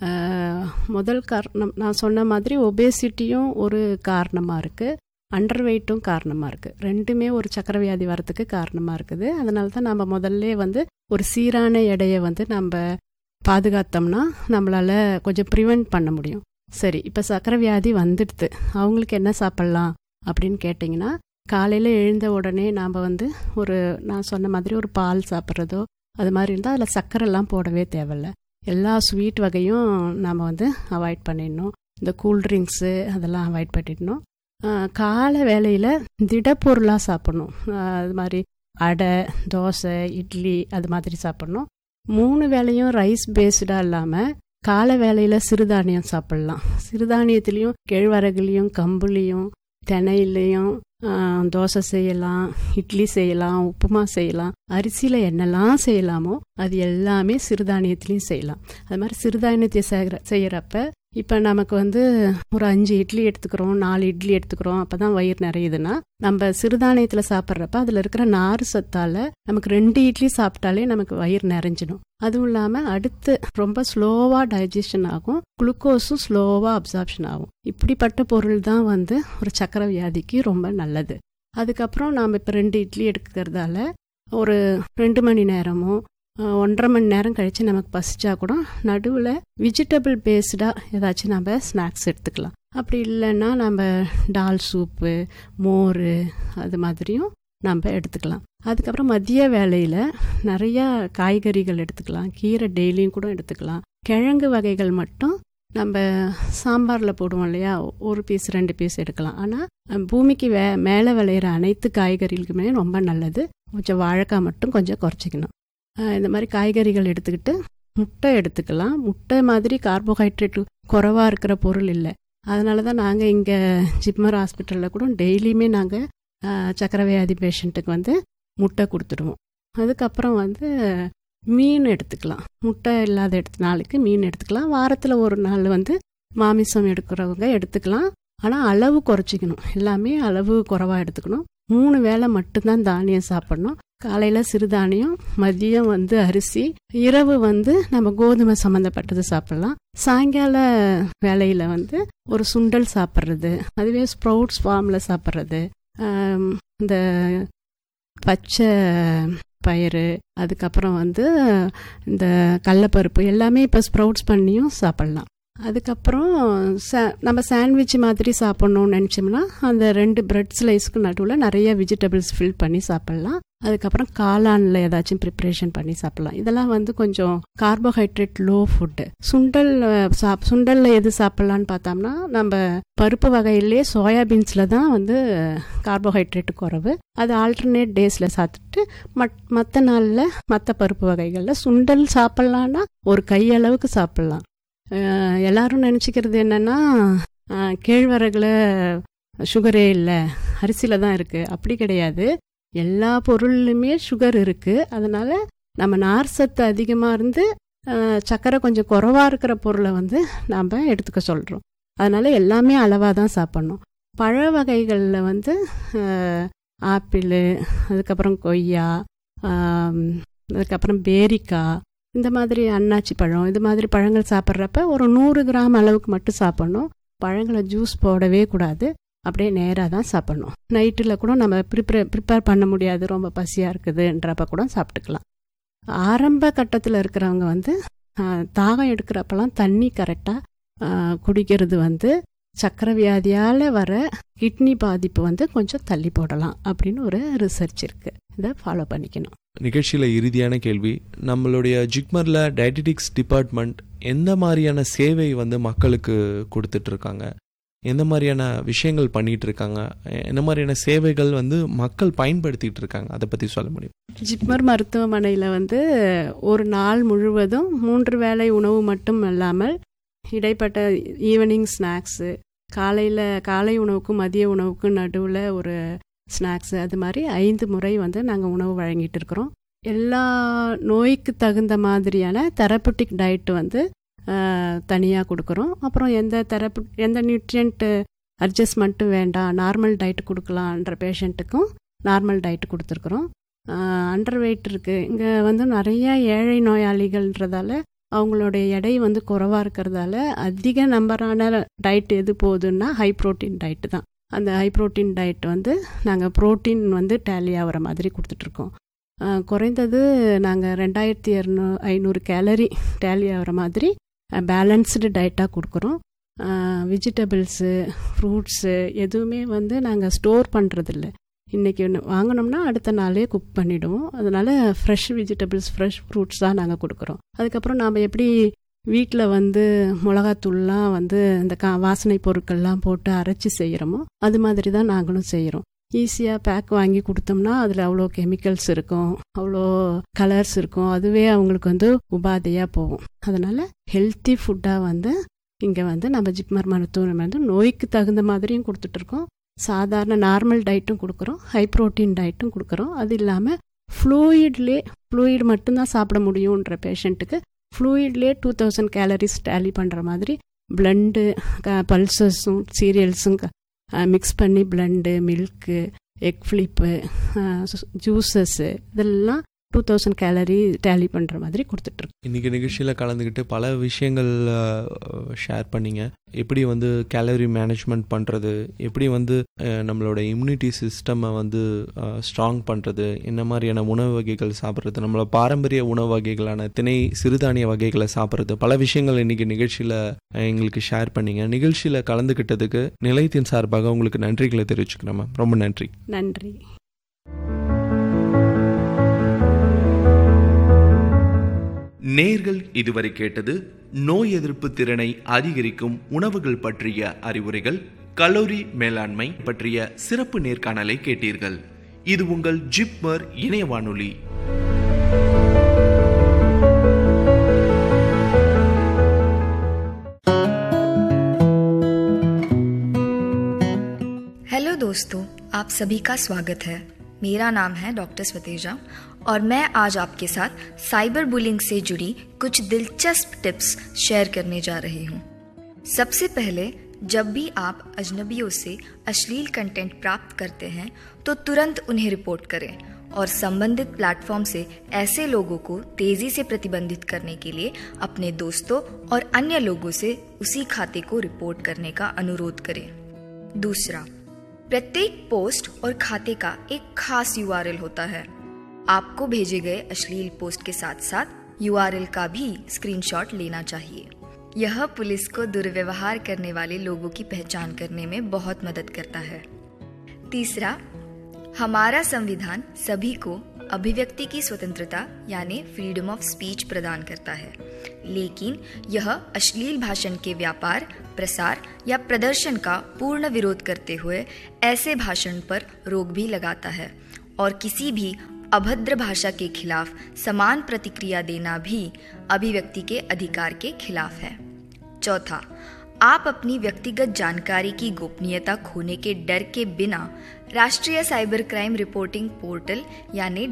Speaker 4: முதல் காரணம் நான் சொன்ன மாதிரி ஒபேசிட்டியும் ஒரு காரணமாக இருக்குது, அண்டர் வெயிட்டும் காரணமாக இருக்குது. ரெண்டுமே ஒரு சர்க்கரை வியாதி வரத்துக்கு காரணமாக இருக்குது. அதனால தான் நம்ம முதல்ல வந்து ஒரு சீரான எடையை வந்து நம்ம பாதுகாத்தோம்னா நம்மளால் கொஞ்சம் ப்ரிவெண்ட் பண்ண முடியும். சரி, இப்போ சர்க்கரை வியாதி வந்துடுது, அவங்களுக்கு என்ன சாப்பிட்லாம் அப்படின்னு கேட்டிங்கன்னா, காலையில் எழுந்த உடனே நாம் வந்து நான் சொன்ன மாதிரி ஒரு பால் சாப்பிட்றதோ அது மாதிரி இருந்தால் அதில் சர்க்கரைலாம் போடவே தேவையில்லை. எல்லா ஸ்வீட் வகையும் நாம் வந்து அவாய்ட் பண்ணிடணும். இந்த கூல்ட்ரிங்க்ஸு அதெல்லாம் அவாய்ட் பண்ணிடணும். காலை வேளையில் திடப்பொருளாக சாப்பிட்ணும். அது மாதிரி அடை, தோசை, இட்லி அது மாதிரி சாப்பிட்ணும். 3 வேளையும் ரைஸ் பேஸ்டாக இல்லாமல் காலை வேளையில் சிறுதானியம் சாப்பிட்லாம். சிறுதானியத்துலேயும் கேழ்வரகுலையும், கம்புலேயும், தினையிலையும் தோசை செய்யலாம், இட்லி செய்யலாம், உப்புமா செய்யலாம். அரிசியில் என்னெல்லாம் செய்யலாமோ அது எல்லாமே சிறுதானியத்துலேயும் செய்யலாம். அது மாதிரி சிறுதானியத்தை செய்கிறப்ப இப்போ நமக்கு வந்து ஒரு 5 இட்லி எடுத்துக்கிறோம், 4 இட்லி எடுத்துக்கிறோம், அப்போ தான் வயிறு நிறையுதுன்னா, நம்ம சிறுதானியத்தில் சாப்பிட்றப்ப அதில் இருக்கிற நார் சத்தால் நமக்கு 2 இட்லி சாப்பிட்டாலே நமக்கு வயிறு நிறைஞ்சிடும். அதுவும் இல்லாமல் அடுத்து ரொம்ப ஸ்லோவாக டைஜஷன் ஆகும், குளுக்கோஸும் ஸ்லோவாக அப்சார்ப்ஷன் ஆகும். இப்படிப்பட்ட பொருள் தான் வந்து ஒரு சர்க்கரை வியாதிக்கு ரொம்ப நல்லது. அதுக்கப்புறம் நாம் இப்போ 2 இட்லி எடுக்கிறதால ஒரு 2 மணி நேரமோ 1.5 மணி நேரம் கழித்து நமக்கு பசிச்சா கூட நடுவில் வெஜிடபிள் பேஸ்டாக ஏதாச்சும் நம்ம ஸ்நாக்ஸ் எடுத்துக்கலாம். அப்படி இல்லைன்னா நம்ம டால் சூப்பு, மோர் அது மாதிரியும் நம்ம எடுத்துக்கலாம். அதுக்கப்புறம் மதிய வேளையில் நிறையா காய்கறிகள் எடுத்துக்கலாம், கீரை டெய்லியும் கூட எடுத்துக்கலாம். கிழங்கு வகைகள் மட்டும் நம்ம சாம்பாரில் போடுவோம் இல்லையா, 1 பீஸ் 2 பீஸ் எடுக்கலாம். ஆனால் பூமிக்கு மேலே விளையிற அனைத்து காய்கறிகளுக்குமே ரொம்ப நல்லது. கொஞ்சம் வாழைக்காய் மட்டும் கொஞ்சம் குறைச்சிக்கணும். இந்த மாதிரி காய்கறிகள் எடுத்துக்கிட்டு முட்டை எடுத்துக்கலாம். முட்டை மாதிரி கார்போஹைட்ரேட் குறைவாக இருக்கிற பொருள் இல்லை. அதனால தான் நாங்கள் இங்கே ஜிப்மர் ஹாஸ்பிட்டலில் கூட டெய்லியுமே நாங்கள் சர்க்கரை வியாதி பேஷண்ட்டுக்கு வந்து முட்டை கொடுத்துடுவோம். அதுக்கப்புறம் வந்து மீன் எடுத்துக்கலாம். முட்டை இல்லாத நாளுக்கு மீன் எடுத்துக்கலாம். வாரத்தில் ஒரு நாள் வந்து மாமிசம் எடுக்கிறவங்க எடுத்துக்கலாம். ஆனால் அளவு குறைச்சிக்கணும். எல்லாமே அளவு குறைவாக எடுத்துக்கணும். 3 வேளை மட்டும்தான் தானியம் சாப்பிடணும். காலையில் சிறுதானியம், மதியம் வந்து அரிசி, இரவு வந்து நம்ம கோதுமை சம்மந்தப்பட்டது சாப்பிடலாம். சாயங்கால வேலையில் வந்து ஒரு சுண்டல் சாப்பிட்றது, அதுவே ஸ்ப்ரவுட்ஸ் ஃபார்மில் சாப்பிட்றது, இந்த பச்சை பயிறு, அதுக்கப்புறம் வந்து இந்த கடலைப்பருப்பு எல்லாமே இப்போ ஸ்ப்ரவுட்ஸ் பண்ணியும் சாப்பிட்லாம். அதுக்கப்புறம் நம்ம சாண்ட்விச் மாதிரி சாப்பிட்ணுன்னு நினச்சோம்னா அந்த 2 பிரெட் ஸ்லைஸ்க்கு நடுவில் நிறைய வெஜிடபிள்ஸ் ஃபில் பண்ணி சாப்பிட்லாம். அதுக்கப்புறம் காளானில் ஏதாச்சும் ப்ரிப்ரேஷன் பண்ணி சாப்பிட்லாம். இதெல்லாம் வந்து கொஞ்சம் கார்போஹைட்ரேட் லோ ஃபுட்டு. சுண்டலில் எது சாப்பிட்லான்னு பார்த்தோம்னா நம்ம பருப்பு வகையிலே சோயாபீன்ஸில் தான் வந்து கார்போஹைட்ரேட்டு குறைவு. அது ஆல்டர்னேட் டேஸில் சாப்பிட்டுட்டு மற்ற நாளில் மற்ற பருப்பு வகைகளில் சுண்டல் சாப்பிட்லான்னா ஒரு கையளவுக்கு சாப்பிட்லாம். எல்லாரும் நினச்சிக்கிறது என்னென்னா கேழ்வரகுல சுகரே இல்லை, அரிசியில் தான் இருக்குது. அப்படி கிடையாது. எல்லா பொருள்லையுமே சுகர் இருக்குது. அதனால் நம்ம நார் சத்து அதிகமாக இருந்து சர்க்கரை கொஞ்சம் குறைவாக இருக்கிற பொருளை வந்து நாம் எடுத்துக்க சொல்கிறோம். அதனால் எல்லாமே அளவாக தான் சாப்பிட்ணும். பழ வகைகளில் வந்து ஆப்பிள், அதுக்கப்புறம் கொய்யா, அதுக்கப்புறம் பேரிக்காய், இந்த மாதிரி அன்னாச்சி பழம், இது மாதிரி பழங்கள் சாப்பிட்றப்ப ஒரு 100 கிராம் அளவுக்கு மட்டும் சாப்பிட்ணும். பழங்களை ஜூஸ் போடவே கூடாது, அப்படியே நேராக தான் சாப்பிட்ணும். நைட்டில் கூட நம்ம ப்ரிப்பேர் பண்ண முடியாது, ரொம்ப பசியாக இருக்குதுன்றப்ப கூட சாப்பிட்டுக்கலாம். ஆரம்ப கட்டத்தில் இருக்கிறவங்க வந்து தாகம் எடுக்கிறப்பெல்லாம் தண்ணி கரெக்டாக குடிக்கிறது வந்து சக்கரை வியாதியால் வர கிட்னி பாதிப்பு வந்து கொஞ்சம் தள்ளி போடலாம் அப்படின்னு ஒரு ரிசர்ச் இருக்குது. இதை ஃபாலோ பண்ணிக்கணும்.
Speaker 2: நிகழ்ச்சியில் இறுதியான கேள்வி, நம்மளுடைய ஜிப்மரில் டயட்டிக்ஸ் டிபார்ட்மெண்ட் எந்த மாதிரியான சேவை வந்து மக்களுக்கு கொடுத்துட்ருக்காங்க, எந்த மாதிரியான விஷயங்கள் பண்ணிகிட்டு இருக்காங்க, என்ன மாதிரியான சேவைகள் வந்து மக்கள் பயன்படுத்திகிட்டு இருக்காங்க, அதை பற்றி சொல்ல முடியும்?
Speaker 4: ஜிப்மர் மருத்துவமனையில் வந்து ஒரு நாள் முழுவதும் 3 வேளை உணவு மட்டும் இல்லாமல் இடைப்பட்ட ஈவினிங் ஸ்நாக்ஸு, காலை உணவுக்கும் மதிய உணவுக்கும் நடுவில் ஒரு ஸ்நாக்ஸு, அது மாதிரி 5 முறை வந்து நாங்கள் உணவு வழங்கிட்டு இருக்கிறோம். எல்லா நோய்க்கு தகுந்த மாதிரியான தெரப்பட்டிக் டயட்டு வந்து தனியாக கொடுக்குறோம். அப்புறம் எந்த நியூட்ரியன்ட்டு அட்ஜஸ்ட்மெண்ட்டும் வேண்டாம், நார்மல் டயட்டு கொடுக்கலான்ற பேஷண்ட்டுக்கும் நார்மல் டயட்டு கொடுத்துருக்குறோம். அண்டர் வெயிட் இருக்குது. இங்கே வந்து நிறைய ஏழை நோயாளிகள்ன்றதால அவங்களுடைய எடை வந்து குறைவாக இருக்கிறதால அதிக நம்பரான டயட் எது போகுதுன்னா ஹை ப்ரோட்டீன் டயட்டு தான். அந்த ஹை ப்ரோட்டீன் டயட் வந்து நாங்கள் ப்ரோட்டீன் வந்து டேலி ஆகிற மாதிரி கொடுத்துட்ருக்கோம். குறைந்தது நாங்கள் 2500 கேலரி டேலி ஆகிற மாதிரி பேலன்ஸ்டு டயட்டாக கொடுக்குறோம். வெஜிடபிள்ஸு, ஃப்ரூட்ஸு எதுவுமே வந்து நாங்கள் ஸ்டோர் பண்ணுறதில்ல. இன்றைக்கி வாங்கினோம்னா அடுத்த நாளே குக் பண்ணிவிடுவோம். அதனால் ஃப்ரெஷ் வெஜிடபிள்ஸ், ஃப்ரெஷ் ஃப்ரூட்ஸ் தான் நாங்கள் கொடுக்குறோம். அதுக்கப்புறம் நாம் எப்படி வீட்டில் வந்து மிளகாத்தூள்லாம் வந்து இந்த வாசனை பொருட்கள்லாம் போட்டு அரைச்சி செய்கிறோமோ அது மாதிரி தான் நாங்களும் செய்கிறோம். ஈஸியாக பேக் வாங்கி கொடுத்தோம்னா அதில் அவ்வளோ கெமிக்கல்ஸ் இருக்கும், அவ்வளோ கலர்ஸ் இருக்கும், அதுவே அவங்களுக்கு வந்து உபாதையாக போகும். அதனால் ஹெல்த்தி ஃபுட்டாக வந்து இங்கே வந்து நம்ம ஜிப்மர் மருத்துவமனை வந்து நோய்க்கு தகுந்த மாதிரியும் கொடுத்துட்ருக்கோம். சாதாரண நார்மல் டயட்டும் கொடுக்குறோம், ஹை ப்ரோட்டீன் டயட்டும் கொடுக்குறோம். அது இல்லாமல் ஃப்ளூயிட் மட்டும்தான் சாப்பிட முடியுன்ற பேஷண்ட்டுக்கு ஃப்ளூயிட்லேயே 2000 கேலரிஸ் டேலி பண்ணுற மாதிரி பிளண்டு, பல்சஸும் சீரியல்ஸும் மிக்ஸ் பண்ணி blend, milk, egg flip, juices இதெல்லாம் 2000 கேலரி டேலி பண்ணுற மாதிரி கொடுத்துட்ருக்கோம்.
Speaker 2: இன்றைக்கி நிகழ்ச்சியில் கலந்துக்கிட்டு பல விஷயங்கள் ஷேர் பண்ணிங்க. எப்படி வந்து கேலரி மேனேஜ்மெண்ட் பண்ணுறது, எப்படி வந்து நம்மளோட இம்யூனிட்டி சிஸ்டமை வந்து ஸ்ட்ராங் பண்ணுறது, என்ன மாதிரியான உணவு வகைகள் சாப்பிட்றது, நம்மளோட பாரம்பரிய உணவு வகைகளான திணை சிறுதானிய வகைகளை சாப்பிட்றது, பல விஷயங்கள் இன்றைக்கி நிகழ்ச்சியில் எங்களுக்கு ஷேர் பண்ணிங்க. நிகழ்ச்சியில் கலந்துக்கிட்டதுக்கு நிலையத்தின் சார்பாக உங்களுக்கு நன்றிகளை தெரிவிச்சுக்கிறேன் மேம். ரொம்ப நன்றி.
Speaker 4: நன்றி.
Speaker 5: நேர்கள் இதுவரை கேட்டது நோய் எதிர்ப்பு திறனை அதிகரிக்கும் உணவுகள் பற்றிய அறிவுரைகள், கலோரி மேலாண்மை பற்றிய சிறப்பு நேர்காணலை கேட்டீர்கள். இது உங்கள் ஜிப்மர் இணைய வானொலி.
Speaker 6: हेलो दोस्तों, आप सभी का स्वागत है। मेरा नाम है डॉक्टर स्वतेजा और मैं आज आपके साथ साइबर बुलिंग से जुड़ी कुछ दिलचस्प टिप्स शेयर करने जा रही हूँ। सबसे पहले, जब भी आप अजनबियों से अश्लील कंटेंट प्राप्त करते हैं तो तुरंत उन्हें रिपोर्ट करें और संबंधित प्लेटफॉर्म से ऐसे लोगों को तेजी से प्रतिबंधित करने के लिए अपने दोस्तों और अन्य लोगों से उसी खाते को रिपोर्ट करने का अनुरोध करें। दूसरा, प्रत्येक पोस्ट और खाते का एक खास URL होता है। आपको भेजे गए अश्लील पोस्ट के साथ साथ URL का भी स्क्रीनशॉट लेना चाहिए। यह पुलिस को दुर्व्यवहार करने वाले लोगों की पहचान करने में बहुत मदद करता है। तीसरा, हमारा संविधान सभी को अभिव्यक्ति की स्वतंत्रता यानी फ्रीडम ऑफ स्पीच प्रदान करता है, लेकिन यह अश्लील भाषण के व्यापार, प्रसार या प्रदर्शन का पूर्ण विरोध करते हुए ऐसे भाषण पर रोक भी लगाता है और किसी भी अभद्र भाषा के खिलाफ समान प्रतिक्रिया देना भी अभिव्यक्ति के अधिकार के खिलाफ है। चौथा, आप अपनी व्यक्तिगत जानकारी की गोपनीयता खोने के डर के बिना राष्ट्रीय साइबर क्राइम रिपोर्टिंग पोर्टल यानी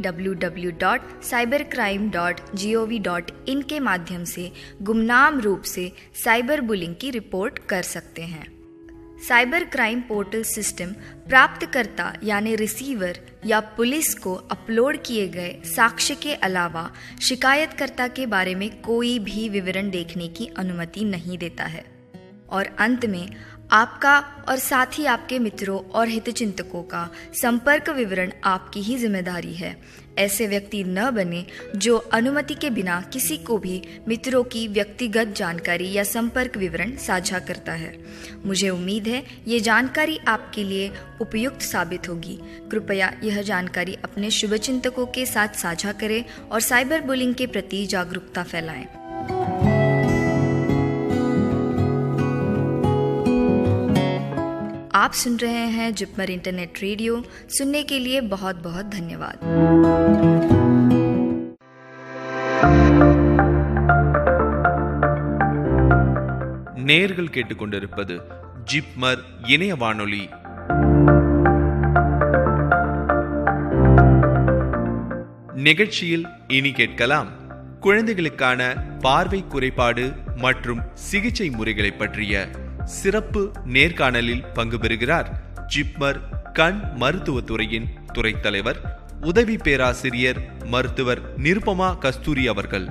Speaker 6: www.cybercrime.gov.in के माध्यम से गुमनाम रूप से साइबर बुलिंग की रिपोर्ट कर सकते हैं। साइबर क्राइम पोर्टल सिस्टम प्राप्तकर्ता यानी रिसीवर या पुलिस को अपलोड किए गए साक्ष्य के अलावा शिकायतकर्ता के बारे में कोई भी विवरण देखने की अनुमति नहीं देता है। और अंत में आपका और साथ ही आपके मित्रों और हितचिंतकों का संपर्क विवरण आपकी ही जिम्मेदारी है। ऐसे व्यक्ति न बने जो अनुमति के बिना किसी को भी मित्रों की व्यक्तिगत जानकारी या संपर्क विवरण साझा करता है। मुझे उम्मीद है ये जानकारी आपके लिए उपयुक्त साबित होगी। कृपया यह जानकारी अपने शुभचिंतकों के साथ साझा करें और साइबर बुलिंग के प्रति जागरूकता फैलाएं। आप सुन रहे हैं जिपमर इंटरनेट रेडियो। सुनने के लिए बहुत बहुत धन्यवाद।
Speaker 5: நேயர்கள் கேட்டுக்கொண்டிருப்பது ஜிப்மர் இணைய வானொலி. நிகழ்ச்சியில் இனி கேட்கலாம், குழந்தைகளுக்கான பார்வை குறைபாடு மற்றும் சிகிச்சை முறைகளை பற்றிய சிறப்பு நேர்காணலில் பங்கு பெறுகிறார் ஜிப்மர் கண் மருத்துவத்துறையின் துறை தலைவர், உதவி பேராசிரியர் மருத்துவர் நிருபமா கஸ்தூரி அவர்கள்.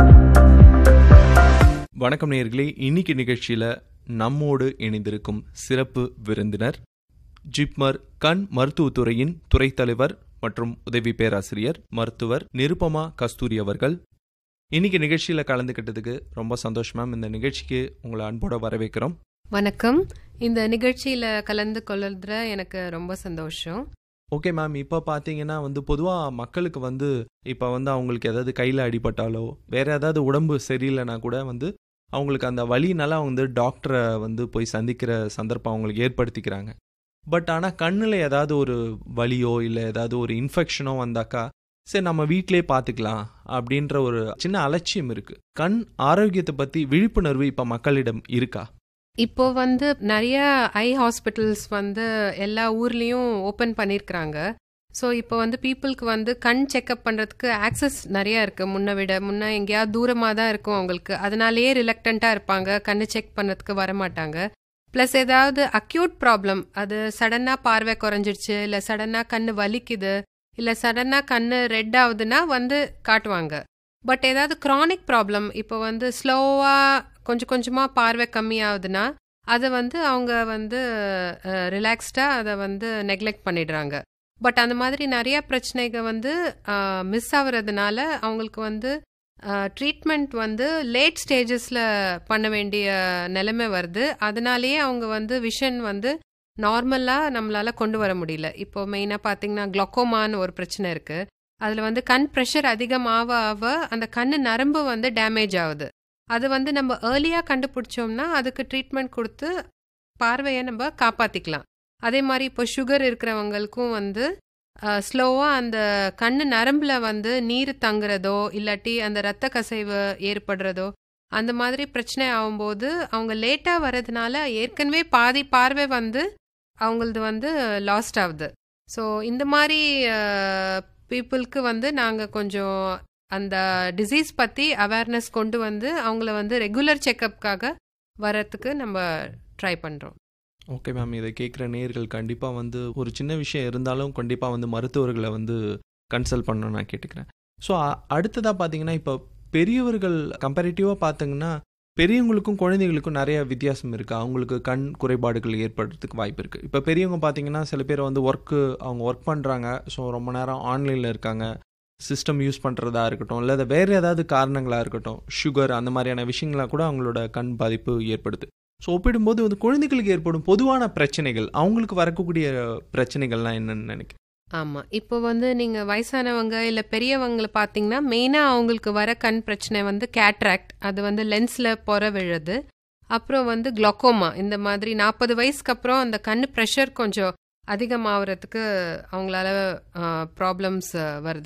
Speaker 2: வணக்கம் நேயர்களே, இன்னைக்கு நிகழ்ச்சியில நம்மோடு இணைந்திருக்கும் சிறப்பு விருந்தினர் ஜிப்மர் கண் மருத்துவத்துறையின் துறை தலைவர் மற்றும் உதவி பேராசிரியர் மருத்துவர் நிருபமா கஸ்தூரி அவர்கள். இன்னைக்கு நிகழ்ச்சியில கலந்துக்கிட்டதுக்கு ரொம்ப சந்தோஷம் மேம். இந்த நிகழ்ச்சிக்கு உங்களை அன்போட வரவேற்கிறோம்.
Speaker 7: வணக்கம். இந்த நிகழ்ச்சியில் கலந்து கொள்ளுறதுல எனக்கு ரொம்ப சந்தோஷம்.
Speaker 2: ஓகே மேம், இப்போ பார்த்தீங்கன்னா பொதுவாக மக்களுக்கு இப்போ அவங்களுக்கு ஏதாவது கையில் அடிபட்டாலோ வேறு ஏதாவது உடம்பு சரியில்லைனா கூட அவங்களுக்கு அந்த வலினால டாக்டரை போய் சந்திக்கிற சந்தர்ப்பம் அவங்களுக்கு ஏற்படுத்திக்கிறாங்க. பட் ஆனால் கண்ணில் ஏதாவது ஒரு வலியோ இல்லை ஏதாவது ஒரு இன்ஃபெக்ஷனோ வந்தாக்கா சரி நம்ம வீட்டிலே பார்த்துக்கலாம் அப்படின்ற ஒரு சின்ன அலட்சியம் இருக்குது. கண் ஆரோக்கியத்தை பற்றி விழிப்புணர்வு இப்போ மக்களிடம் இருக்கா?
Speaker 7: இப்போ நிறைய ஐ ஹாஸ்பிட்டல்ஸ் எல்லா ஊர்லேயும் ஓப்பன் பண்ணியிருக்கிறாங்க. ஸோ இப்போ பீப்புளுக்கு கண் செக்அப் பண்ணுறதுக்கு ஆக்சஸ் நிறையா இருக்குது. முன்ன எங்கேயாவது தூரமாக தான் இருக்கும் அவங்களுக்கு. அதனாலேயே ரிலக்டண்ட்டாக இருப்பாங்க, கண் செக் பண்ணுறதுக்கு வரமாட்டாங்க. ப்ளஸ் ஏதாவது அக்யூட் ப்ராப்ளம், அது சடனாக பார்வை குறைஞ்சிடுச்சு, இல்லை சடனாக கண் வலிக்குது, இல்லை சடனாக கண் ரெட் ஆகுதுன்னா காட்டுவாங்க. பட் ஏதாவது க்ரானிக் ப்ராப்ளம், இப்போ ஸ்லோவாக கொஞ்சம் கொஞ்சமாக பார்வை கம்மியாகுதுன்னா அதை அவங்க ரிலாக்ஸ்டாக அதை நெக்லெக்ட் பண்ணிடுறாங்க. பட் அந்த மாதிரி நிறைய பிரச்சனைகள் மிஸ் ஆகுறதுனால அவங்களுக்கு ட்ரீட்மெண்ட் லேட் ஸ்டேஜஸில் பண்ண வேண்டிய நிலைமை வருது. அதனாலேயே அவங்க விஷன் நார்மலாக நம்மளால் கொண்டு வர முடியல. இப்போ மெயினாக பார்த்தீங்கன்னா குளோக்கோமான்னு ஒரு பிரச்சனை இருக்குது. அதில் கண் ப்ரெஷர் அதிகமாக ஆக அந்த கண் நரம்பு டேமேஜ் ஆகுது. அது நம்ம ஏர்லியாக கண்டுபிடிச்சோம்னா அதுக்கு ட்ரீட்மெண்ட் கொடுத்து பார்வையை நம்ம காப்பாற்றிக்கலாம். அதே மாதிரி இப்போ சுகர் இருக்கிறவங்களுக்கும் ஸ்லோவாக அந்த கண் நரம்பில் நீர் தங்குறதோ இல்லாட்டி அந்த இரத்த கசைவு ஏற்படுறதோ அந்த மாதிரி பிரச்சனை ஆகும்போது அவங்க லேட்டாக வர்றதுனால ஏற்கனவே பாதி பார்வை அவங்களது லாஸ்ட் ஆகுது. ஸோ இந்த மாதிரி பீப்புளுக்கு நாங்கள் கொஞ்சம் அந்த டிசீஸ் பற்றி அவேர்னஸ் கொண்டு அவங்கள ரெகுலர் செக்கப்புக்காக வரத்துக்கு நம்ம ட்ரை பண்ணுறோம்.
Speaker 2: ஓகே மேம், இதை கேட்குற நேயர்கள் கண்டிப்பாக ஒரு சின்ன விஷயம் இருந்தாலும் கண்டிப்பாக மருத்துவர்களை கன்சல்ட் பண்ணணும்னு நான் கேட்டுக்கிறேன். ஸோ அடுத்ததாக பார்த்தீங்கன்னா இப்போ பெரியவர்கள் கம்பேரிட்டிவாக பார்த்தீங்கன்னா பெரியவங்களுக்கும் குழந்தைகளுக்கும் நிறைய வித்தியாசம் இருக்குது. அவங்களுக்கு கண் குறைபாடுகள் ஏற்படுறதுக்கு வாய்ப்பு இருக்குது. இப்போ பெரியவங்க பார்த்தீங்கன்னா சில பேர் வந்து அவங்க ஒர்க் பண்ணுறாங்க, ஸோ ரொம்ப நேரம் ஆன்லைனில் இருக்காங்க, சிஸ்டம் யூஸ் பண்ணுறதா இருக்கட்டும், இல்லை வேறு ஏதாவது காரணங்களாக இருக்கட்டும், சுகர் அந்த மாதிரியான விஷயங்களாக கூட அவங்களோட கண் பாதிப்பு ஏற்படுது. ஸோ ஒப்பிடும்போது வந்து குழந்தைகளுக்கு ஏற்படும் பொதுவான பிரச்சனைகள், அவங்களுக்கு வரக்கூடிய பிரச்சனைகள்லாம் என்னன்னு நினைக்கிறேன்.
Speaker 7: ஆமாம், இப்போ வந்து நீங்கள் வயசானவங்க இல்லை பெரியவங்களை பார்த்தீங்கன்னா மெயினாக அவங்களுக்கு வர கண் பிரச்சனை வந்து கேட்ராக்ட், அது வந்து லென்ஸில் பொற விழுது. அப்புறம் வந்து குளோக்கோமா, இந்த மாதிரி 40 வயசுக்கு அப்புறம் அந்த கண் ப்ரெஷர் கொஞ்சம் அதிகமாகிறதுக்கு அவங்களால ப்ராப்ளம்ஸ் வருது.